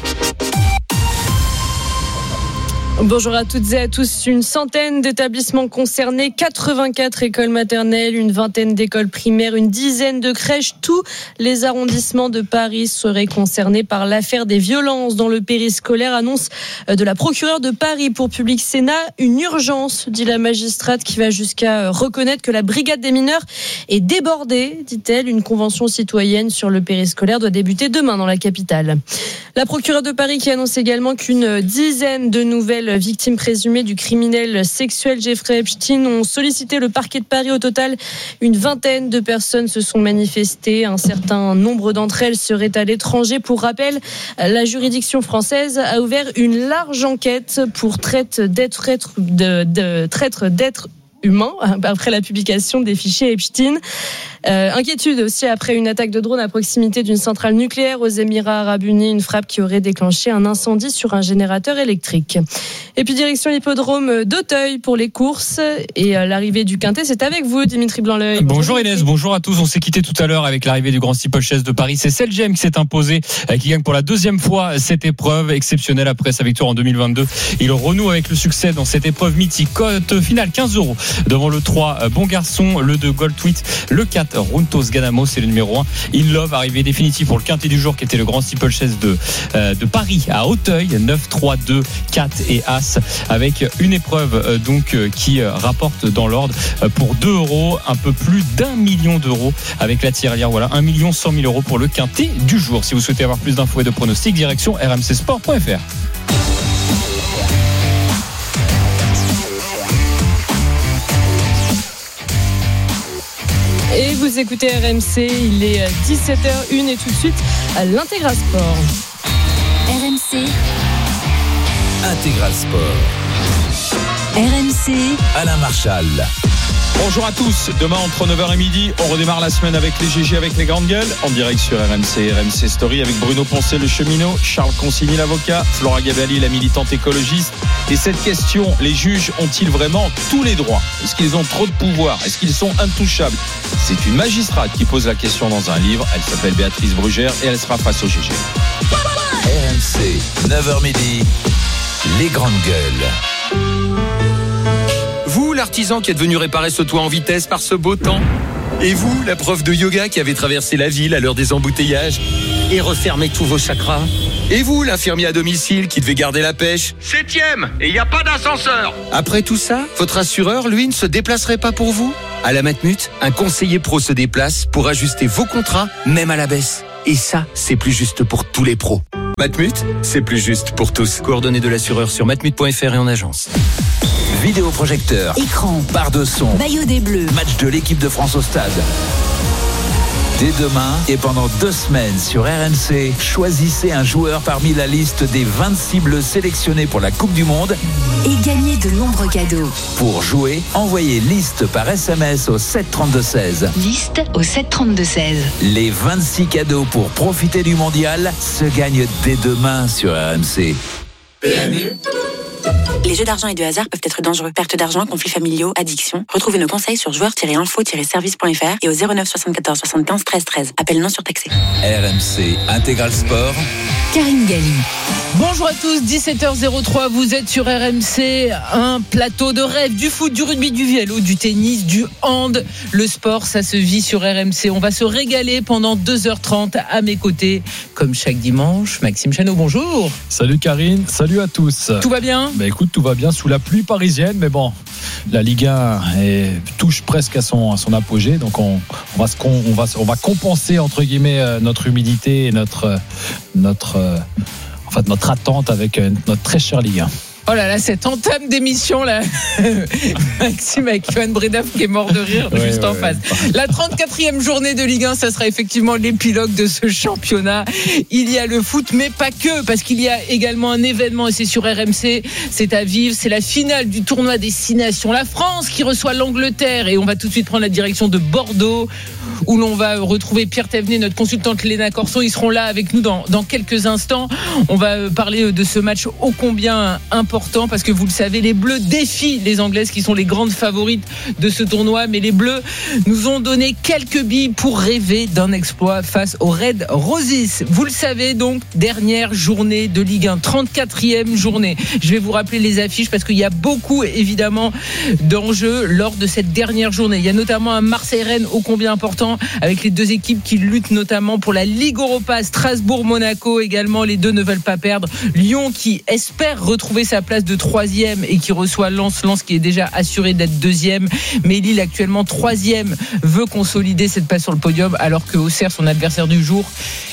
S15: Bonjour à toutes et à tous. Une centaine d'établissements concernés, 84 écoles maternelles, une vingtaine d'écoles primaires, une dizaine de crèches. Tous les arrondissements de Paris seraient concernés par l'affaire des violences dans le périscolaire. Annonce de la procureure de Paris pour Public Sénat. Une urgence, dit la magistrate, qui va jusqu'à reconnaître que la brigade des mineurs est débordée, dit-elle. Une convention citoyenne sur le périscolaire doit débuter demain dans la capitale. La procureure de Paris qui annonce également qu'une dizaine de nouvelles victimes présumées du criminel sexuel Jeffrey Epstein ont sollicité le parquet de Paris. Au total, une vingtaine de personnes se sont manifestées. Un certain nombre d'entre elles seraient à l'étranger. Pour rappel, la juridiction française a ouvert une large enquête pour traite d'êtres humains après la publication des fichiers Epstein. Inquiétude aussi après une attaque de drone à proximité d'une centrale nucléaire aux Émirats Arabes Unis, une frappe qui aurait déclenché un incendie sur un générateur électrique. Et puis direction l'hippodrome d'Auteuil pour les courses et l'arrivée du Quintet, c'est avec vous Dimitri Blanc-L'Oeil.
S18: Bonjour Inès, bonjour à tous. On s'est quitté tout à l'heure avec l'arrivée du Grand Steeplechase de Paris. C'est Selgem qui s'est imposé, qui gagne pour la deuxième fois cette épreuve exceptionnelle après sa victoire en 2022. Il renoue avec le succès dans cette épreuve mythique. Cote finale 15€ devant le 3 Bon Garçon, le 2 Gold Tweet, le 4 Runtos Ganamos, c'est le numéro 1 In Love, arrivé définitif pour le Quintet du jour qui était le Grand Steeplechase de Paris à Auteuil, 9, 3, 2, 4 et As, avec une épreuve qui rapporte dans l'ordre pour 2€, un peu plus d'1 million d'euros avec la tirelire. Voilà, 1 100 000 € pour le Quintet du jour. Si vous souhaitez avoir plus d'infos et de pronostics, direction rmcsport.fr.
S15: Et vous écoutez RMC, il est 17h01 et tout de suite à l'Intégral Sport.
S6: RMC
S7: Intégral Sport.
S6: RMC
S7: Alain Marchal.
S19: Bonjour à tous, demain entre 9h et midi, on redémarre la semaine avec les GG avec les grandes gueules, en direct sur RMC, RMC Story avec Bruno Poncet le cheminot, Charles Consigny l'avocat, Flora Gavelli la militante écologiste. Et cette question, les juges ont-ils vraiment tous les droits ? Est-ce qu'ils ont trop de pouvoir ? Est-ce qu'ils sont intouchables ? C'est une magistrate qui pose la question dans un livre, elle s'appelle Béatrice Brugère et elle sera face au GG.
S7: RMC, 9h midi, les grandes gueules.
S20: Vous, l'artisan qui est venu réparer ce toit en vitesse par ce beau temps. Et vous, la prof de yoga qui avait traversé la ville à l'heure des embouteillages et refermé tous vos chakras. Et vous, l'infirmier à domicile qui devait garder la pêche.
S21: 7e, et il n'y a pas d'ascenseur.
S20: Après tout ça, votre assureur, lui, ne se déplacerait pas pour vous ? À la Matmut, un conseiller pro se déplace pour ajuster vos contrats, même à la baisse. Et ça, c'est plus juste pour tous les pros. Matmut, c'est plus juste pour tous. Coordonnées de l'assureur sur matmut.fr et en agence.
S7: Vidéoprojecteur,
S6: écran,
S7: barre de son,
S6: maillot des Bleus,
S7: match de l'équipe de France au stade. Dès demain et pendant 2 semaines sur RMC, choisissez un joueur parmi la liste des 26 Bleus sélectionnés pour la Coupe du Monde
S6: et gagnez de nombreux cadeaux.
S7: Pour jouer, envoyez liste par SMS au 732-16.
S6: Liste au 732-16.
S7: Les 26 cadeaux pour profiter du mondial se gagnent dès demain sur RMC.
S22: PMU. Les jeux d'argent et de hasard peuvent être dangereux. Perte d'argent, conflits familiaux, addiction. Retrouvez nos conseils sur joueurs-info-service.fr et au 09 74 75 13 13. Appel non surtaxé.
S7: RMC Intégral Sport.
S6: Karine Galli.
S17: Bonjour à tous, 17h03, vous êtes sur RMC, un plateau de rêve, du foot, du rugby, du vélo, du tennis, du hand. Le sport, ça se vit sur RMC. On va se régaler pendant 2h30 à mes côtés, comme chaque dimanche. Maxime Chanot, bonjour.
S23: Salut Karine, salut à tous.
S17: Tout va bien ?
S23: Écoute, tout va bien sous la pluie parisienne, mais bon, la Ligue 1 touche presque à son apogée, donc on va compenser entre guillemets notre humidité et notre attente avec notre très chère Ligue 1.
S17: Oh là là, cette entame d'émission là, Maxime avec Johan Bredov qui est mort de rire juste en face. La 34e journée de Ligue 1, ça sera effectivement l'épilogue de ce championnat. Il y a le foot, mais pas que, parce qu'il y a également un événement et c'est sur RMC, c'est à vivre, c'est la finale du tournoi des 6 nations. La France qui reçoit l'Angleterre et on va tout de suite prendre la direction de Bordeaux où l'on va retrouver Pierre Thévenet, notre consultante Léna Corson. Ils seront là avec nous dans quelques instants. On va parler de ce match ô combien important parce que vous le savez, les Bleus défient les Anglaises qui sont les grandes favorites de ce tournoi, mais les Bleus nous ont donné quelques billes pour rêver d'un exploit face aux Red Roses. Vous le savez donc, dernière journée de Ligue 1, 34e journée. Je vais vous rappeler les affiches parce qu'il y a beaucoup évidemment d'enjeux lors de cette dernière journée. Il y a notamment un Marseille-Rennes ô combien important avec les deux équipes qui luttent notamment pour la Ligue Europa. Strasbourg-Monaco également, les deux ne veulent pas perdre. Lyon qui espère retrouver sa place de 3e et qui reçoit Lens qui est déjà assuré d'être 2e, mais Lille actuellement 3e veut consolider cette place sur le podium alors que Auxerre, son adversaire du jour,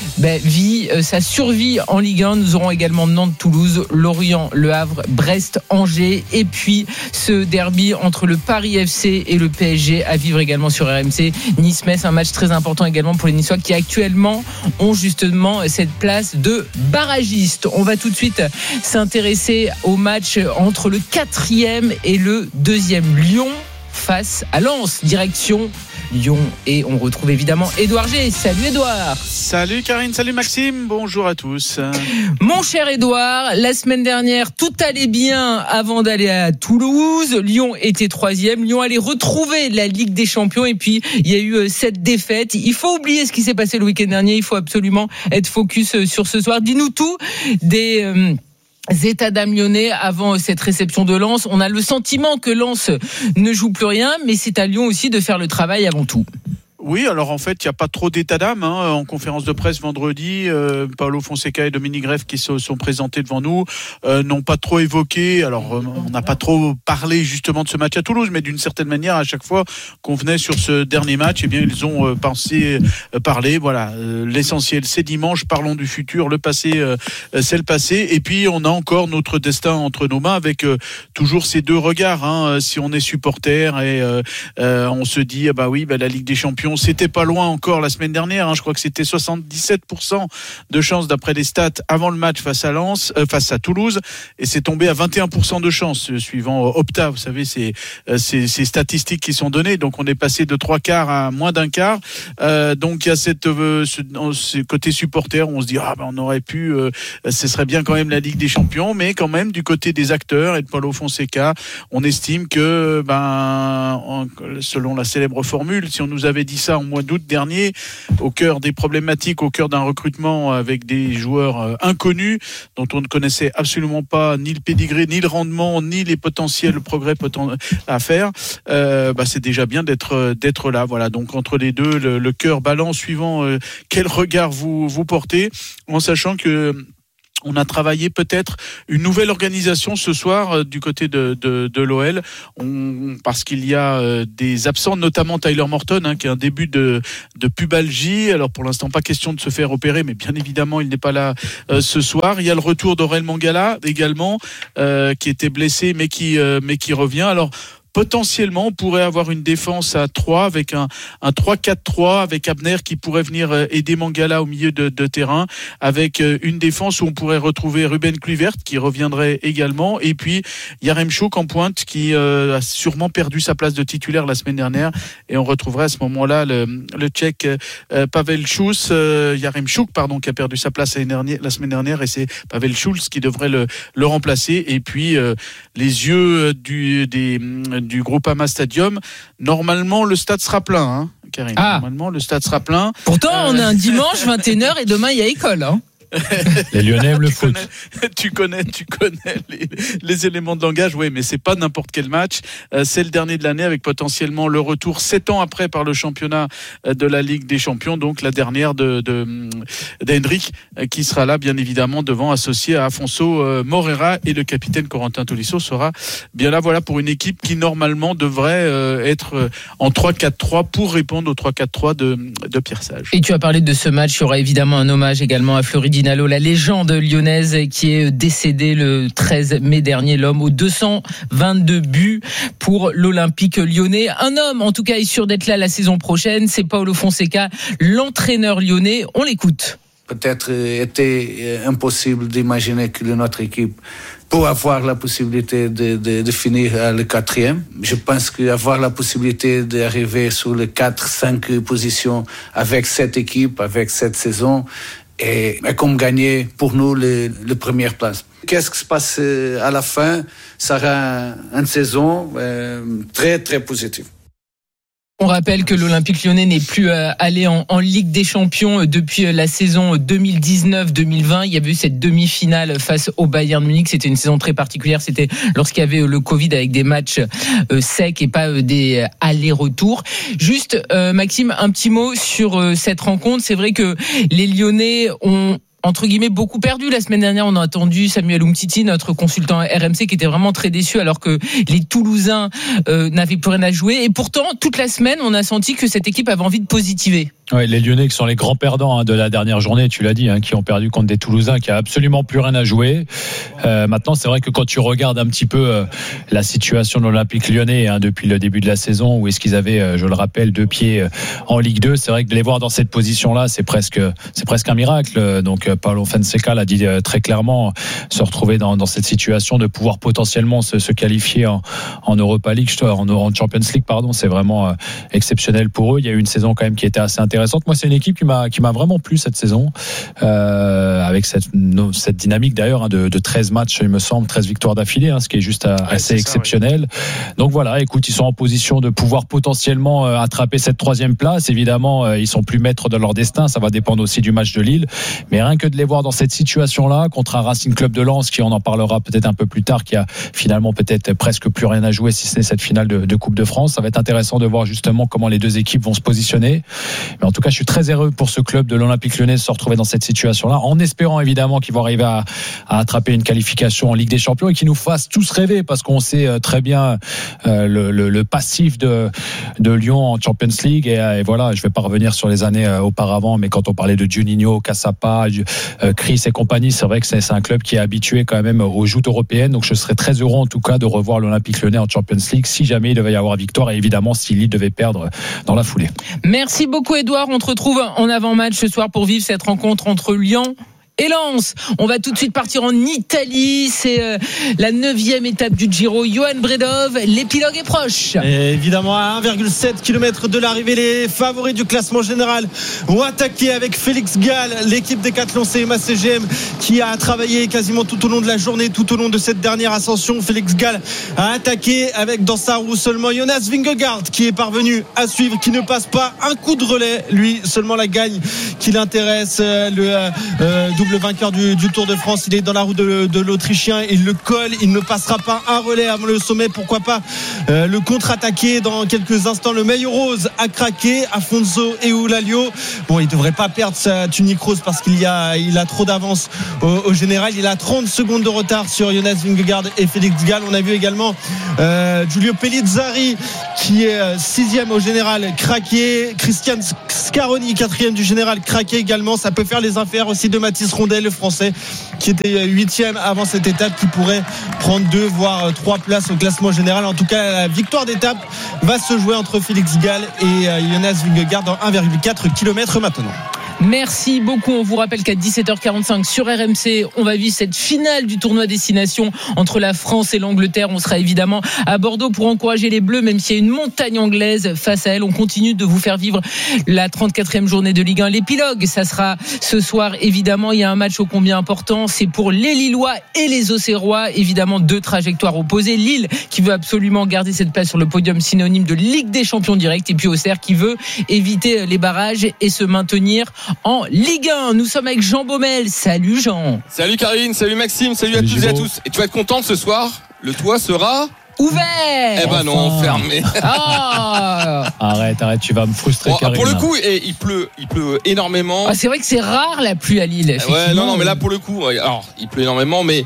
S17: vit sa survie en Ligue 1. Nous aurons également Nantes-Toulouse, Lorient, Le Havre, Brest, Angers et puis ce derby entre le Paris FC et le PSG à vivre également sur RMC. Nice-Metz, un match très important également pour les Niçois qui actuellement ont justement cette place de barragiste. On va tout de suite s'intéresser au match entre le 4e et le 2e. Lyon face à Lens, direction Lyon, et on retrouve évidemment Édouard G. Salut Édouard.
S24: Salut Karine, salut Maxime, bonjour à tous.
S17: Mon cher Édouard, la semaine dernière tout allait bien avant d'aller à Toulouse. Lyon était 3e, Lyon allait retrouver la Ligue des Champions et puis il y a eu cette défaite. Il faut oublier ce qui s'est passé le week-end dernier, il faut absolument être focus sur ce soir. Dis-nous tout des états d'âme lyonnais avant cette réception de Lens. On a le sentiment que Lens ne joue plus rien, mais c'est à Lyon aussi de faire le travail avant tout.
S24: Oui, alors en fait, il n'y a pas trop d'état d'âme. En conférence de presse vendredi, Paulo Fonseca et Dominique Greff qui se sont présentés devant nous n'ont pas trop évoqué. Alors, on n'a pas trop parlé justement de ce match à Toulouse, mais d'une certaine manière, à chaque fois qu'on venait sur ce dernier match, eh bien, ils ont parlé. Voilà, l'essentiel, c'est dimanche. Parlons du futur. Le passé, c'est le passé. Et puis, on a encore notre destin entre nos mains avec toujours ces deux regards. Si on est supporter et on se dit, la Ligue des Champions, s'était pas loin encore la semaine dernière. Hein, je crois que c'était 77% de chance d'après les stats avant le match face à Toulouse, et c'est tombé à 21% de chance suivant Opta. Vous savez, c'est ces statistiques qui sont données. Donc on est passé de 3 quarts à moins d'un quart. Donc il y a ce côté supporter où on se dit on aurait pu, ce serait bien quand même la Ligue des Champions, mais quand même du côté des acteurs et de Paulo Fonseca, on estime que selon la célèbre formule, si on nous avait dit ça en mois d'août dernier, au cœur des problématiques, au cœur d'un recrutement avec des joueurs inconnus dont on ne connaissait absolument pas ni le pédigré, ni le rendement, ni les potentiels progrès à faire, c'est déjà bien d'être là. Voilà. Donc entre les deux, le cœur balance suivant quel regard vous portez, en sachant que on a travaillé peut-être une nouvelle organisation ce soir du côté de l'OL, parce qu'il y a des absents, notamment Tyler Morton, qui a un début de pubalgie. Alors pour l'instant, pas question de se faire opérer, mais bien évidemment, il n'est pas là ce soir. Il y a le retour d'Aurel Mangala également, qui était blessé, mais qui revient. Alors potentiellement, on pourrait avoir une défense à 3 avec un 3-4-3 avec Abner qui pourrait venir aider Mangala au milieu de terrain, avec une défense où on pourrait retrouver Ruben Kluivert qui reviendrait également, et puis Yaremchuk en pointe qui a sûrement perdu sa place de titulaire la semaine dernière, et on retrouverait à ce moment-là le Tchèque Pavel Schulz, Yaremchuk qui a perdu sa place la semaine dernière, et c'est Pavel Schulz qui devrait le remplacer. Et puis les yeux du Groupama Stadium, normalement le stade sera plein, Karine. Normalement le stade sera plein.
S17: Pourtant on a un dimanche 21h et demain il y a école.
S23: Les Lyonnais aiment le foot.
S24: Tu connais les éléments de langage, oui, mais c'est pas n'importe quel match. C'est le dernier de l'année, avec potentiellement le retour 7 ans après par le championnat de la Ligue des Champions, donc la dernière d'Hendrick, qui sera là bien évidemment devant, associé à Afonso Moreira, et le capitaine Corentin Tolisso sera bien là. Voilà pour une équipe qui normalement devrait être en 3-4-3 pour répondre au 3-4-3 de Pierre Sage.
S17: Et tu as parlé de ce match, il y aura évidemment un hommage également à Floridinho, la légende lyonnaise qui est décédée le 13 mai dernier, l'homme aux 222 buts pour l'Olympique lyonnais. Un homme, en tout cas, est sûr d'être là la saison prochaine, c'est Paulo Fonseca, l'entraîneur lyonnais. On l'écoute.
S1: Peut-être était impossible d'imaginer que notre équipe peut avoir la possibilité de finir le 4e. Je pense qu'avoir la possibilité d'arriver sur les 4-5 positions avec cette équipe, avec cette saison, et comme gagner pour nous les premières places. Qu'est-ce qui se passe à la fin? Ça sera une saison très très positive.
S17: On rappelle que l'Olympique lyonnais n'est plus allé en Ligue des Champions depuis la saison 2019-2020. Il y avait eu cette demi-finale face au Bayern Munich. C'était une saison très particulière. C'était lorsqu'il y avait le Covid, avec des matchs secs et pas des allers-retours. Juste, Maxime, un petit mot sur cette rencontre. C'est vrai que les Lyonnais ont, entre guillemets, beaucoup perdu. La semaine dernière, on a entendu Samuel Umtiti, notre consultant RMC, qui était vraiment très déçu, alors que les Toulousains n'avaient plus rien à jouer. Et pourtant, toute la semaine, on a senti que cette équipe avait envie de positiver.
S23: Ouais, les Lyonnais qui sont les grands perdants de la dernière journée, tu l'as dit, qui ont perdu contre des Toulousains qui a absolument plus rien à jouer. Maintenant, c'est vrai que quand tu regardes un petit peu la situation de l'Olympique lyonnais depuis le début de la saison, où est-ce qu'ils avaient, je le rappelle, 2 pieds en Ligue 2, c'est vrai que de les voir dans cette position-là, c'est presque un miracle. Donc Paulo Fonseca l'a dit très clairement, se retrouver dans cette situation de pouvoir potentiellement se qualifier en Europa League, en Champions League, pardon, c'est vraiment exceptionnel pour eux. Il y a eu une saison quand même qui était assez intéressante. Moi, c'est une équipe qui m'a vraiment plu cette saison, avec cette dynamique d'ailleurs de 13 matchs, il me semble, 13 victoires d'affilée, ce qui est juste assez exceptionnel. Oui. Donc voilà, écoute, ils sont en position de pouvoir potentiellement attraper cette 3e place. Évidemment, ils sont plus maîtres de leur destin, ça va dépendre aussi du match de Lille, mais rien que de les voir dans cette situation-là contre un Racing Club de Lens qui, on en parlera peut-être un peu plus tard, qui a finalement peut-être presque plus rien à jouer, si ce n'est cette finale de Coupe de France, ça va être intéressant de voir justement comment les deux équipes vont se positionner. Mais en tout cas, je suis très heureux pour ce club de l'Olympique Lyonnais de se retrouver dans cette situation-là, en espérant évidemment qu'ils vont arriver à attraper une qualification en Ligue des Champions et qu'ils nous fassent tous rêver, parce qu'on sait très bien le passif de Lyon en Champions League. Et voilà, je vais pas revenir sur les années auparavant, mais quand on parlait de Juninho, Cassapa, Chris et compagnie, c'est vrai que c'est un club qui est habitué quand même aux joutes européennes. Donc je serais très heureux en tout cas de revoir l'Olympique Lyonnais en Champions League si jamais il devait y avoir victoire, et évidemment si Lille devait perdre dans la foulée.
S17: Merci beaucoup Edouard, on te retrouve en avant-match ce soir pour vivre cette rencontre entre Lyon et Lens. On va tout de suite partir en Italie. C'est la 9e étape du Giro. Johan Bredov, l'épilogue est proche.
S3: Et évidemment, à 1,7 km de l'arrivée, les favoris du classement général ont attaqué avec Félix Gall, l'équipe Decathlon CMA CGM qui a travaillé quasiment tout au long de la journée, tout au long de cette dernière ascension. Félix Gall a attaqué avec dans sa roue seulement Jonas Vingegaard qui est parvenu à suivre, qui ne passe pas un coup de relais. Lui, seulement la gagne qui l'intéresse. Le vainqueur du Tour de France, il est dans la roue de l'Autrichien, il le colle, il ne passera pas un relais avant le sommet. Pourquoi pas le contre-attaquer dans quelques instants. Le maillot rose a craqué, Afonso Eulalio. Bon, il devrait pas perdre sa tunique rose parce qu'il a trop d'avance au général. Il a 30 secondes de retard sur Jonas Vingegaard et Félix Gall. On a vu également Giulio Pellizzari qui est 6e au général, craqué. Christian Scaroni, 4e du général, craqué également. Ça peut faire les affaires aussi de Mathis Rondet, le français, qui était 8e avant cette étape, qui pourrait prendre 2 voire 3 places au classement général. En tout cas, la victoire d'étape va se jouer entre Félix Gall et Jonas Vingegaard dans 1,4 km maintenant.
S17: Merci beaucoup. On vous rappelle qu'à 17h45 sur RMC, on va vivre cette finale du tournoi destination entre la France et l'Angleterre. On sera évidemment à Bordeaux pour encourager les Bleus, même s'il y a une montagne anglaise face à elle. On continue de vous faire vivre la 34e journée de Ligue 1. L'épilogue, ça sera ce soir. Évidemment, il y a un match ô combien important. C'est pour les Lillois et les Auxerrois. Évidemment, 2 trajectoires opposées. Lille qui veut absolument garder cette place sur le podium synonyme de Ligue des Champions direct. Et puis Auxerre qui veut éviter les barrages et se maintenir en Ligue 1. Nous sommes avec Jean Baumel. Salut Jean.
S5: Salut Karine, salut Maxime, salut à toutes et à tous. Et tu vas être content ce soir, le toit sera
S17: ouvert.
S5: Eh ben non, fermé.
S23: Arrête, tu vas me frustrer.
S5: Bon, Karine, pour le coup, il pleut énormément.
S17: C'est vrai que c'est rare la pluie à Lille.
S5: Ouais, non, mais là pour le coup, alors il pleut énormément, mais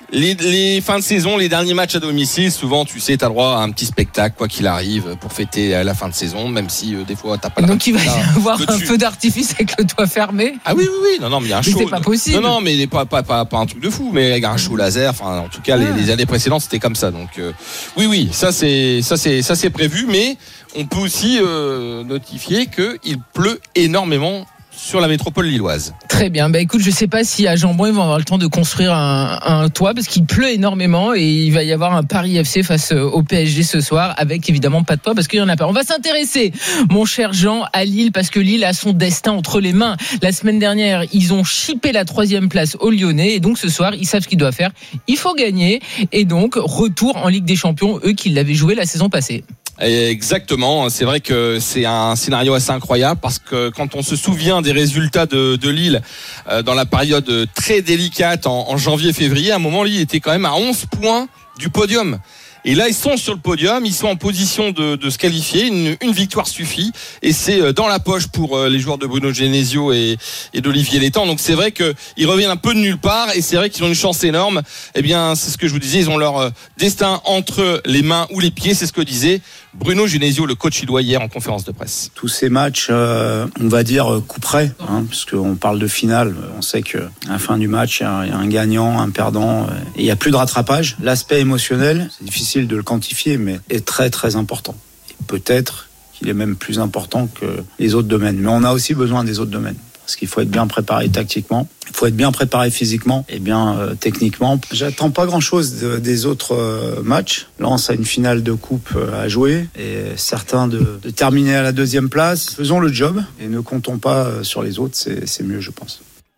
S5: les fins de saison, les derniers matchs à domicile, souvent, tu sais, t'as le droit à un petit spectacle, quoi qu'il arrive, pour fêter la fin de saison, même si des fois t'as pas le.
S17: Donc il va y avoir un feu d'artifice avec le toit fermé.
S5: Ah oui, non, mais il y a un show.
S17: C'est pas possible.
S5: Non, mais pas un truc de fou, mais il y a un show laser. Enfin, en tout cas, les années précédentes, c'était comme ça. Donc, oui, ça c'est prévu, mais on peut aussi notifier qu'il pleut énormément sur la métropole lilloise.
S17: Très bien. Écoute, je sais pas si à Jambon ils vont avoir le temps de construire un toit parce qu'il pleut énormément et il va y avoir un Paris FC face au PSG ce soir avec évidemment pas de toit parce qu'il y en a pas. On va s'intéresser, mon cher Jean, à Lille parce que Lille a son destin entre les mains. La semaine dernière, ils ont chippé la 3e place aux Lyonnais et donc ce soir, ils savent ce qu'ils doivent faire. Il faut gagner et donc retour en Ligue des Champions, eux qui l'avaient joué la saison passée.
S5: Exactement, c'est vrai que c'est un scénario assez incroyable parce que quand on se souvient des résultats de Lille dans la période très délicate en janvier-février, à un moment Lille était quand même à 11 points du podium. Et là, ils sont sur le podium, ils sont en position de se qualifier. Une victoire suffit, et c'est dans la poche pour les joueurs de Bruno Genesio et d'Olivier Létang. Donc c'est vrai qu'ils reviennent un peu de nulle part, et c'est vrai qu'ils ont une chance énorme. Eh bien, c'est ce que je vous disais, ils ont leur destin entre les mains ou les pieds. C'est ce que disait Bruno Genesio, le coach lillois, hier en conférence de presse.
S8: Tous ces matchs, on va dire coup près, puisqu'on parle de finale. On sait qu'à la fin du match, il y a un gagnant, un perdant, et il n'y a plus de rattrapage. L'aspect émotionnel, c'est difficile de le quantifier, mais est très très important. Et peut-être qu'il est même plus important que les autres domaines. Mais on a aussi besoin des autres domaines. Parce qu'il faut être bien préparé tactiquement, il faut être bien préparé physiquement et bien techniquement. J'attends pas grand-chose des autres matchs. Lens a une finale de coupe à jouer et certains de terminer à la 2e place. Faisons le job et ne comptons pas sur les autres, c'est mieux, je pense.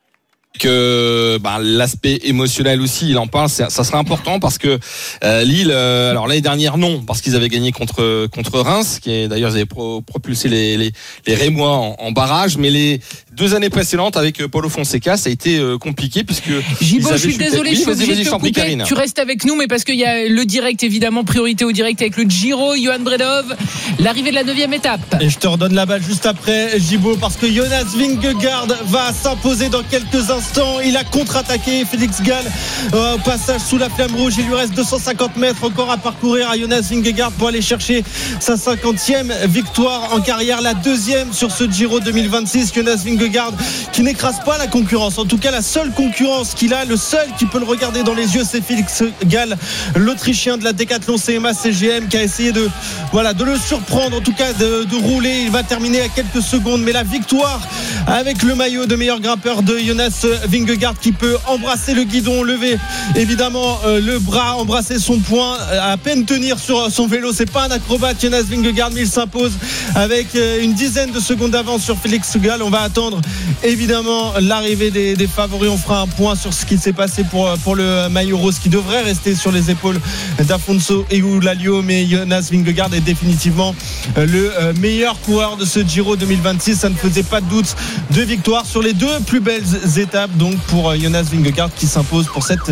S5: Que l'aspect émotionnel aussi, il en parle, ça sera important parce que Lille, alors l'année dernière non, parce qu'ils avaient gagné contre Reims, qui est d'ailleurs ils avaient propulsé les Rémois en barrage, mais les 2 années précédentes avec Paulo Fonseca, ça a été compliqué puisque
S17: Gibo, je suis désolé, je suis obligé de te couper. Tu restes avec nous, mais parce qu'il y a le direct, évidemment, priorité au direct avec le Giro. Johan Bredov, l'arrivée de la 9e étape.
S3: Et je te redonne la balle juste après, Gibo, parce que Jonas Vingegaard va s'imposer dans quelques instants. Il a contre-attaqué Félix Gall au passage sous la flamme rouge. Il lui reste 250 mètres encore à parcourir à Jonas Vingegaard pour aller chercher sa 50e victoire en carrière, la 2e sur ce Giro 2026. Jonas Vingegaard qui n'écrase pas la concurrence. En tout cas, la seule concurrence qu'il a, le seul qui peut le regarder dans les yeux, c'est Félix Gall, l'Autrichien de la Decathlon CMA CGM, qui a essayé de le surprendre, en tout cas de rouler. Il va terminer à quelques secondes, mais la victoire avec le maillot de meilleur grimpeur de Jonas Vingegaard, qui peut embrasser le guidon, lever évidemment le bras, embrasser son poing, à peine tenir sur son vélo. C'est pas un acrobate, Jonas Vingegaard, mais il s'impose avec une dizaine de secondes d'avance sur Félix Gall. On va attendre évidemment l'arrivée des favoris. On fera un point sur ce qui s'est passé pour le maillot rose, qui devrait rester sur les épaules d'Afonso Eulalio, mais Jonas Vingegaard est définitivement le meilleur coureur de ce Giro 2026. Ça ne faisait pas de doute. 2 victoires sur les 2 plus belles étapes donc pour Jonas Vingegaard, qui s'impose pour cette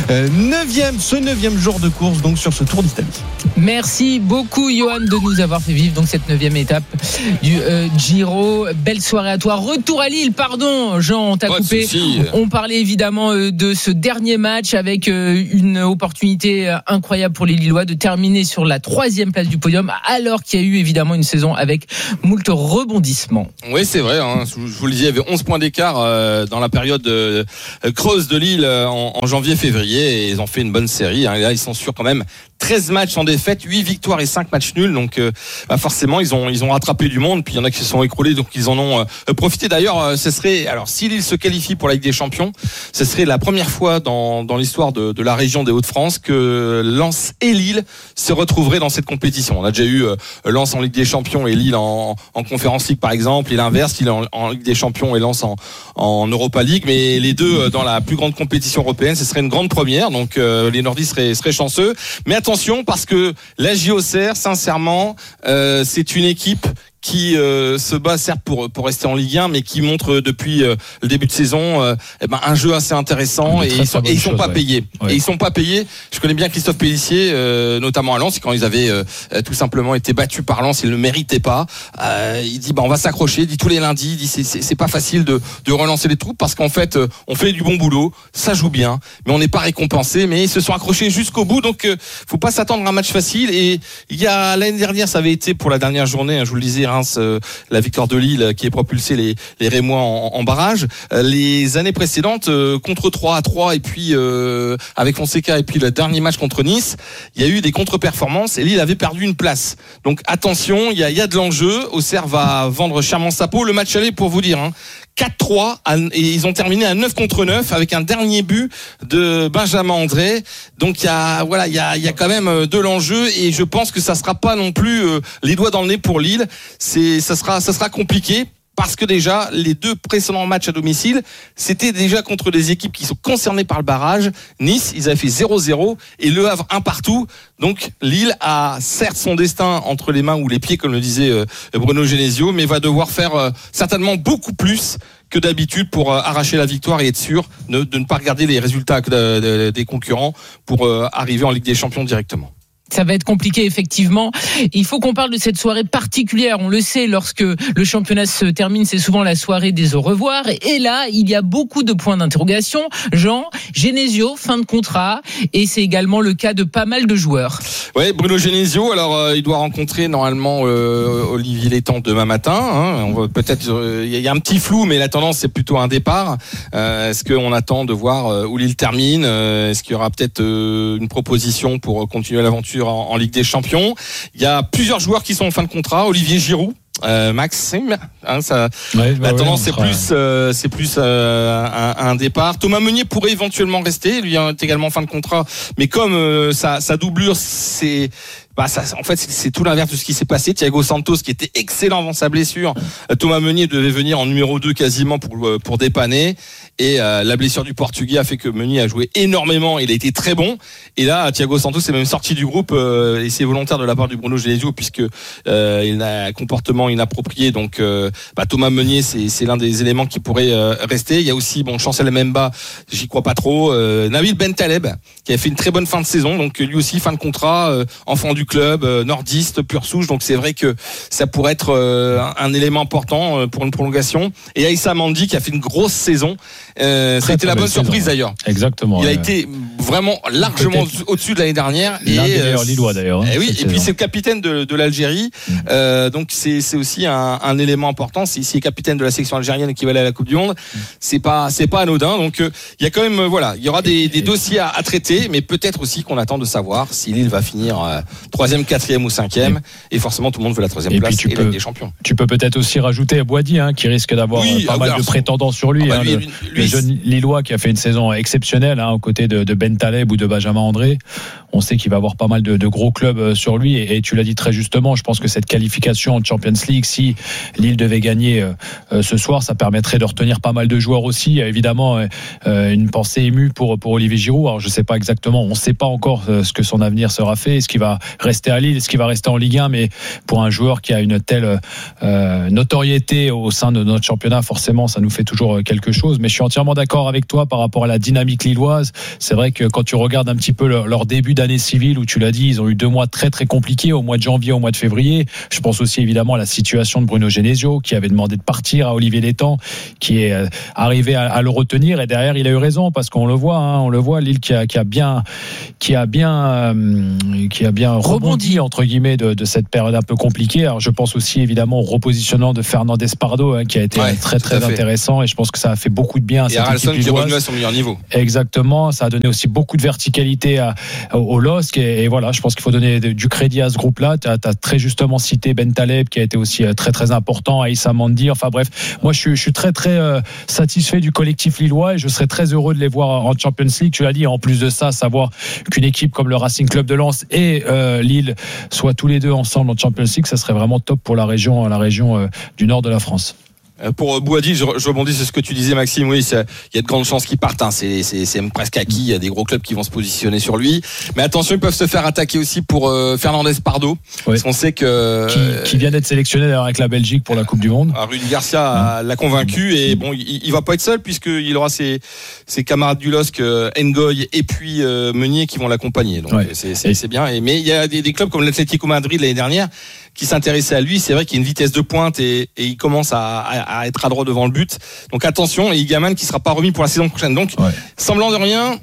S3: 9e jour de course donc sur ce Tour d'Italie.
S17: Merci beaucoup Johan de nous avoir fait vivre donc cette 9e étape du Giro. Belle soirée à toi. Retour à Lille, pardon Jean, on t'a coupé. On parlait évidemment de ce dernier match avec une opportunité incroyable pour les Lillois de terminer sur la 3e place du podium, alors qu'il y a eu évidemment une saison avec moult rebondissements.
S5: Oui, c'est vrai, hein. Je vous le disais, il y avait 11 points d'écart dans la période creuse de Lille en janvier-février, et ils ont fait une bonne série, hein. Là, ils sont sur quand même 13 matchs sans défaite, 8 victoires et 5 matchs nuls. Donc forcément ils ont rattrapé du monde, puis il y en a qui se sont écroulés, donc ils en ont profité. D'ailleurs, ce serait, alors si Lille se qualifie pour la Ligue des Champions, ce serait la première fois dans l'histoire de la région des Hauts-de-France que Lens et Lille se retrouveraient dans cette compétition. On a déjà eu Lens en Ligue des Champions et Lille en Conference League par exemple, et l'inverse, Lille en Ligue des Champions et Lens en Europa League, mais les deux dans la plus grande compétition européenne, ce serait une grande première. Donc les Nordistes seraient chanceux, mais attention, parce que la JOCR, sincèrement, c'est une équipe qui se bat certes pour rester en Ligue 1, mais qui montre depuis le début de saison un jeu assez intéressant, et ils sont pas payés. Ouais. Et ils sont pas payés. Je connais bien Christophe Pélissier, notamment à Lens, quand ils avaient tout simplement été battus par Lens, ils ne le méritaient pas. Il dit on va s'accrocher, il dit tous les lundis, il dit c'est pas facile de relancer les troupes, parce qu'en fait on fait du bon boulot, ça joue bien, mais on n'est pas récompensé. Mais ils se sont accrochés jusqu'au bout, donc faut pas s'attendre à un match facile. Et il y a l'année dernière, ça avait été pour la dernière journée, je vous le disais, la victoire de Lille qui a propulsé les Rémois en barrage. Les années précédentes, contre 3-3 et puis avec Fonseca, et puis le dernier match contre Nice, il y a eu des contre-performances et Lille avait perdu une place. Donc attention, il y a de l'enjeu. Auxerre va vendre chèrement sa peau. Le match aller, pour vous dire, 4-3, et ils ont terminé à 9-9 avec un dernier but de Benjamin André. Donc il y a quand même de l'enjeu, et je pense que ça sera pas non plus les doigts dans le nez pour Lille. Ça sera compliqué, parce que déjà les 2 précédents matchs à domicile, c'était déjà contre des équipes qui sont concernées par le barrage. Nice, ils avaient fait 0-0, et Le Havre 1 partout. Donc Lille a certes son destin entre les mains ou les pieds, comme le disait Bruno Genesio, mais va devoir faire certainement beaucoup plus que d'habitude pour arracher la victoire et être sûr de ne pas regarder les résultats des concurrents pour arriver en Ligue des Champions directement.
S17: Ça va être compliqué, effectivement. Il faut qu'on parle de cette soirée particulière. On le sait, lorsque le championnat se termine, c'est souvent la soirée des au revoir. Et là, il y a beaucoup de points d'interrogation. Jean, Genesio, fin de contrat. Et c'est également le cas de pas mal de joueurs.
S5: Oui, Bruno Genesio, alors il doit rencontrer normalement Olivier Létang demain matin. On va peut-être, il y a un petit flou, mais la tendance c'est plutôt un départ. Est-ce qu'on attend de voir où Lille termine? Est-ce qu'il y aura peut-être une proposition pour continuer l'aventure en Ligue des Champions? Il y a plusieurs joueurs qui sont en fin de contrat. Olivier Giroud, Maxime, la tendance c'est plus un départ. Thomas Meunier pourrait éventuellement rester, lui est également en fin de contrat, mais comme sa doublure c'est en fait, c'est tout l'inverse de ce qui s'est passé. Thiago Santos, qui était excellent avant sa blessure, Thomas Meunier devait venir en numéro 2 quasiment pour dépanner. Et la blessure du Portugais a fait que Meunier a joué énormément. Il a été très bon. Et là, Thiago Santos est même sorti du groupe et c'est volontaire de la part du Bruno Genesio puisque il a un comportement inapproprié. Donc, Thomas Meunier, c'est l'un des éléments qui pourrait rester. Il y a aussi Chancel Mbemba, j'y crois pas trop. Nabil Bentaleb, qui a fait une très bonne fin de saison. Donc lui aussi fin de contrat, enfant du club, nordiste, pure souche. Donc c'est vrai que ça pourrait être un élément important pour une prolongation. Et Aïssa Mandi qui a fait une grosse saison. Ça a été la bonne surprise d'ailleurs.
S23: Exactement.
S5: Il a été vraiment largement au-dessus de l'année dernière.
S23: L'un des meilleurs Lillois d'ailleurs.
S5: Et puis c'est le capitaine de l'Algérie. Donc c'est aussi un élément important. S'il est capitaine de la sélection algérienne qui va aller à la Coupe du Monde, c'est pas anodin. Donc il y a quand même il y aura des dossiers à traiter, mais peut-être aussi qu'on attend de savoir si Lille va finir 3e, 4e ou 5e. Et forcément tout le monde veut la 3e place et la Ligue des Champions.
S23: Tu peux peut-être aussi rajouter Boadi qui risque d'avoir pas mal de prétendants sur lui. Le jeune Lillois qui a fait une saison exceptionnelle aux côtés de Bentaleb ou de Benjamin André. On sait qu'il va avoir pas mal de gros clubs sur lui et tu l'as dit très justement, je pense que cette qualification en Champions League, si Lille devait gagner ce soir, ça permettrait de retenir pas mal de joueurs aussi. Évidemment, une pensée émue pour Olivier Giroud. Alors je sais pas exactement, on sait pas encore ce que son avenir sera fait, est-ce qu'il va rester à Lille, est-ce qu'il va rester en Ligue 1, mais pour un joueur qui a une telle notoriété au sein de notre championnat, forcément ça nous fait toujours quelque chose. Mais je suis entièrement d'accord avec toi par rapport à la dynamique lilloise. C'est vrai que quand tu regardes un petit peu leur début d'année civile, où tu l'as dit, ils ont eu 2 mois très très compliqués, au mois de janvier, au mois de février. Je pense aussi évidemment à la situation de Bruno Genesio, qui avait demandé de partir, à Olivier Létang, qui est arrivé à le retenir, et derrière il a eu raison, parce qu'on le voit, Lille qui a bien rebondi entre guillemets de cette période un peu compliquée. Alors je pense aussi évidemment au repositionnement de Fernandez Pardo, qui a été très très intéressant, et je pense que ça a fait beaucoup de bien à cette équipe lilloise.
S5: Qui est revenu à son meilleur niveau.
S23: Exactement, ça a donné aussi beaucoup de verticalité au LOSC, et voilà, je pense qu'il faut donner du crédit à ce groupe-là. Tu as très justement cité Bentaleb qui a été aussi très très important, Aïssa Mandi, enfin bref, moi je suis très très satisfait du collectif lillois et je serais très heureux de les voir en Champions League. Tu l'as dit, en plus de ça, savoir qu'une équipe comme le Racing Club de Lens et Lille soient tous les deux ensemble en Champions League, ça serait vraiment top pour la région du nord de la France.
S5: Pour Boadi, je rebondis sur ce que tu disais, Maxime. Oui, il y a de grandes chances qu'il parte. C'est même presque acquis. Il y a des gros clubs qui vont se positionner sur lui. Mais attention, ils peuvent se faire attaquer aussi pour Fernandez Pardo. Parce qu'on sait que
S23: qui vient d'être sélectionné d'ailleurs avec la Belgique pour la Coupe du Monde.
S5: Rudy Garcia l'a convaincu, et bon, il va pas être seul puisqu'il aura ses camarades du LOSC, Ngoy et puis Meunier qui vont l'accompagner. Donc c'est bien. Mais il y a des clubs comme l'Atlético Madrid l'année dernière qui s'intéressaient à lui. C'est vrai qu'il y a une vitesse de pointe et il commence à être adroit devant le but. Donc attention, et Igaman qui sera pas remis pour la saison prochaine. Donc, semblant de rien,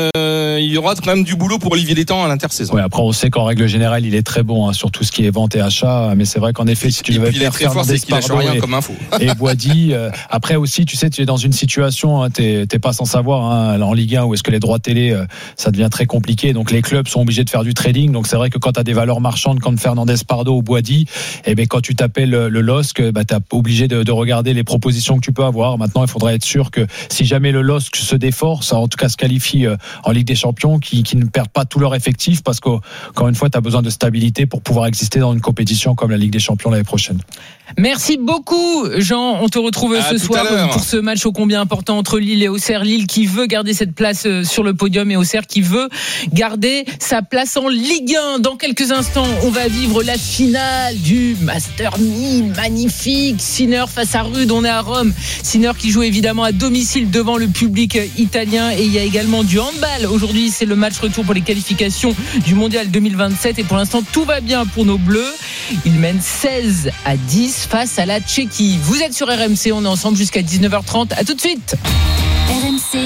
S5: il y aura quand même du boulot pour Olivier Létang à l'intersaison.
S23: Après, on sait qu'en règle générale, il est très bon sur tout ce qui est vente et achat. Mais c'est vrai qu'en effet, si tu devais faire Fernandez Pardo et Boadi, après aussi, tu sais, tu es dans une situation, t'es pas sans savoir, en Ligue 1, où est-ce que les droits télé, ça devient très compliqué. Donc les clubs sont obligés de faire du trading. Donc c'est vrai que quand tu as des valeurs marchandes comme Fernandez Pardo ou Boadi, quand tu t'appelles le LOSC, t'es obligé de regarder les propositions que tu peux avoir. Maintenant, il faudra être sûr que si jamais le LOSC se déforce, en tout cas se qualifie en Ligue des Champions, qui ne perdent pas tout leur effectif, parce qu'encore une fois, tu as besoin de stabilité pour pouvoir exister dans une compétition comme la Ligue des Champions l'année prochaine.
S17: Merci beaucoup, Jean. On te retrouve ce soir pour ce match ô combien important entre Lille et Auxerre. Lille qui veut garder cette place sur le podium, et Auxerre qui veut garder sa place en Ligue 1. Dans quelques instants, on va vivre la finale du Master 1000. Magnifique. Sinner face à Rude. On est à Rome. Sinner qui joue évidemment à domicile devant le public italien. Et il y a également du handball. Aujourd'hui, c'est le match retour pour les qualifications du Mondial 2027. Et pour l'instant, tout va bien pour nos Bleus. Ils mènent 16-10 face à la Tchéquie. Vous êtes sur RMC. On est ensemble jusqu'à 19h30. À tout de suite.
S6: RMC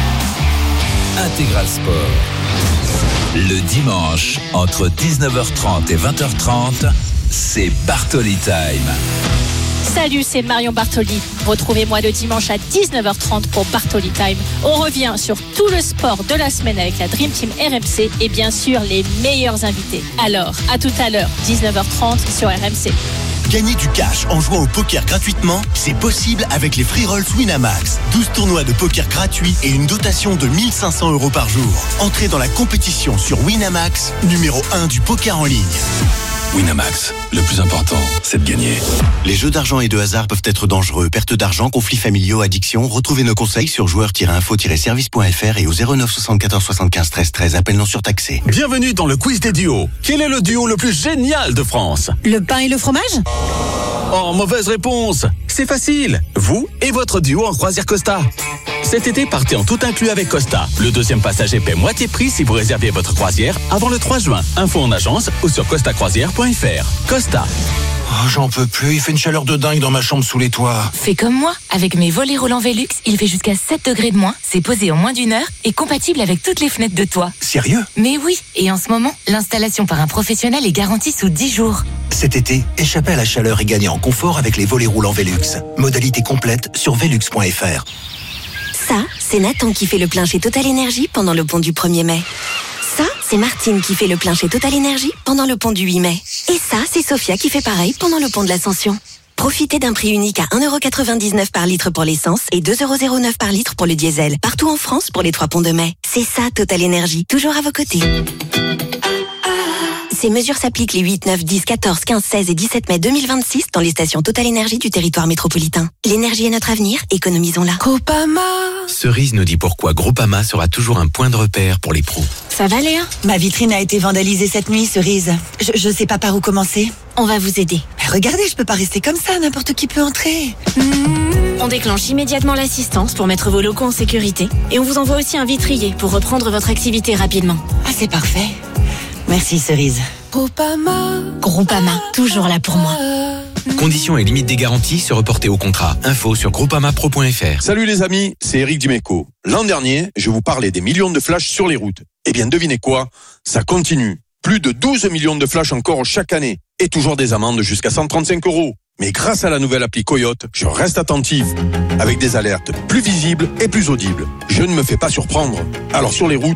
S7: Intégral Sport. Le dimanche, entre 19h30 et 20h30, c'est Bartoli Time.
S9: Salut, c'est Marion Bartoli. Retrouvez-moi le dimanche à 19h30 pour Bartoli Time. On revient sur tout le sport de la semaine avec la Dream Team RMC et bien sûr les meilleurs invités. Alors, à tout à l'heure, 19h30 sur RMC.
S10: Gagner du cash en jouant au poker gratuitement, c'est possible avec les Free Rolls Winamax. 12 tournois de poker gratuits et une dotation de 1 500 € par jour. Entrez dans la compétition sur Winamax, numéro 1 du poker en ligne.
S11: Winamax, le plus important, c'est de gagner.
S10: Les jeux d'argent et de hasard peuvent être dangereux. Perte d'argent, conflits familiaux, addiction. Retrouvez nos conseils sur joueurs-info-service.fr et au 09 74 75 13 13. Appel non surtaxé.
S12: Bienvenue dans le quiz des duos. Quel est le duo le plus génial de France?
S13: Le pain et le fromage?
S12: Oh, mauvaise réponse. C'est facile. Vous et votre duo en croisière Costa. Cet été, partez en tout inclus avec Costa. Le deuxième passager paie moitié prix si vous réservez votre croisière avant le 3 juin. Info en agence ou sur costacroisière.fr. Costa.
S11: Oh, j'en peux plus, il fait une chaleur de dingue dans ma chambre sous les toits.
S25: Fais comme moi, avec mes volets roulants Velux, il fait jusqu'à 7 degrés de moins, c'est posé en moins d'1 heure et compatible avec toutes les fenêtres de toit.
S11: Sérieux?
S25: Mais oui, et en ce moment, l'installation par un professionnel est garantie sous 10 jours.
S11: Cet été, échappez à la chaleur et gagnez en confort avec les volets roulants Velux. Modalité complète sur velux.fr.
S16: Ça, c'est Nathan qui fait le plein chez Total Énergie pendant le pont du 1er mai. Ça, c'est Martine qui fait le plein chez Total Énergie pendant le pont du 8 mai. Et ça, c'est Sophia qui fait pareil pendant le pont de l'Ascension. Profitez d'un prix unique à 1,99 € par litre pour l'essence et 2,09 € par litre pour le diesel. Partout en France pour les 3 ponts de mai. C'est ça, Total Énergie. Toujours à vos côtés. Ces mesures s'appliquent les 8, 9, 10, 14, 15, 16 et 17 mai 2026 dans les stations Total Énergie du territoire métropolitain. L'énergie est notre avenir, économisons-la.
S13: Groupama.
S26: Cerise nous dit pourquoi Groupama sera toujours un point de repère pour les pros.
S13: Ça va, Léa? Ma vitrine a été vandalisée cette nuit, Cerise. Je sais pas par où commencer.
S25: On va vous aider.
S13: Mais regardez, je peux pas rester comme ça, n'importe qui peut entrer.
S25: On déclenche immédiatement l'assistance pour mettre vos locaux en sécurité et on vous envoie aussi un vitrier pour reprendre votre activité rapidement.
S13: Ah, c'est parfait. Merci, Cerise.
S25: Groupama, toujours là pour moi.
S26: Conditions et limites des garanties se reporter au contrat. Info sur groupamapro.fr.
S27: Salut les amis, c'est Eric Dimeco. L'an dernier, je vous parlais des millions de flashs sur les routes. Eh bien, devinez quoi? Ça continue. Plus de 12 millions de flashs encore chaque année. Et toujours des amendes jusqu'à 135 €. Mais grâce à la nouvelle appli Coyote, je reste attentif. Avec des alertes plus visibles et plus audibles. Je ne me fais pas surprendre. Alors sur les routes,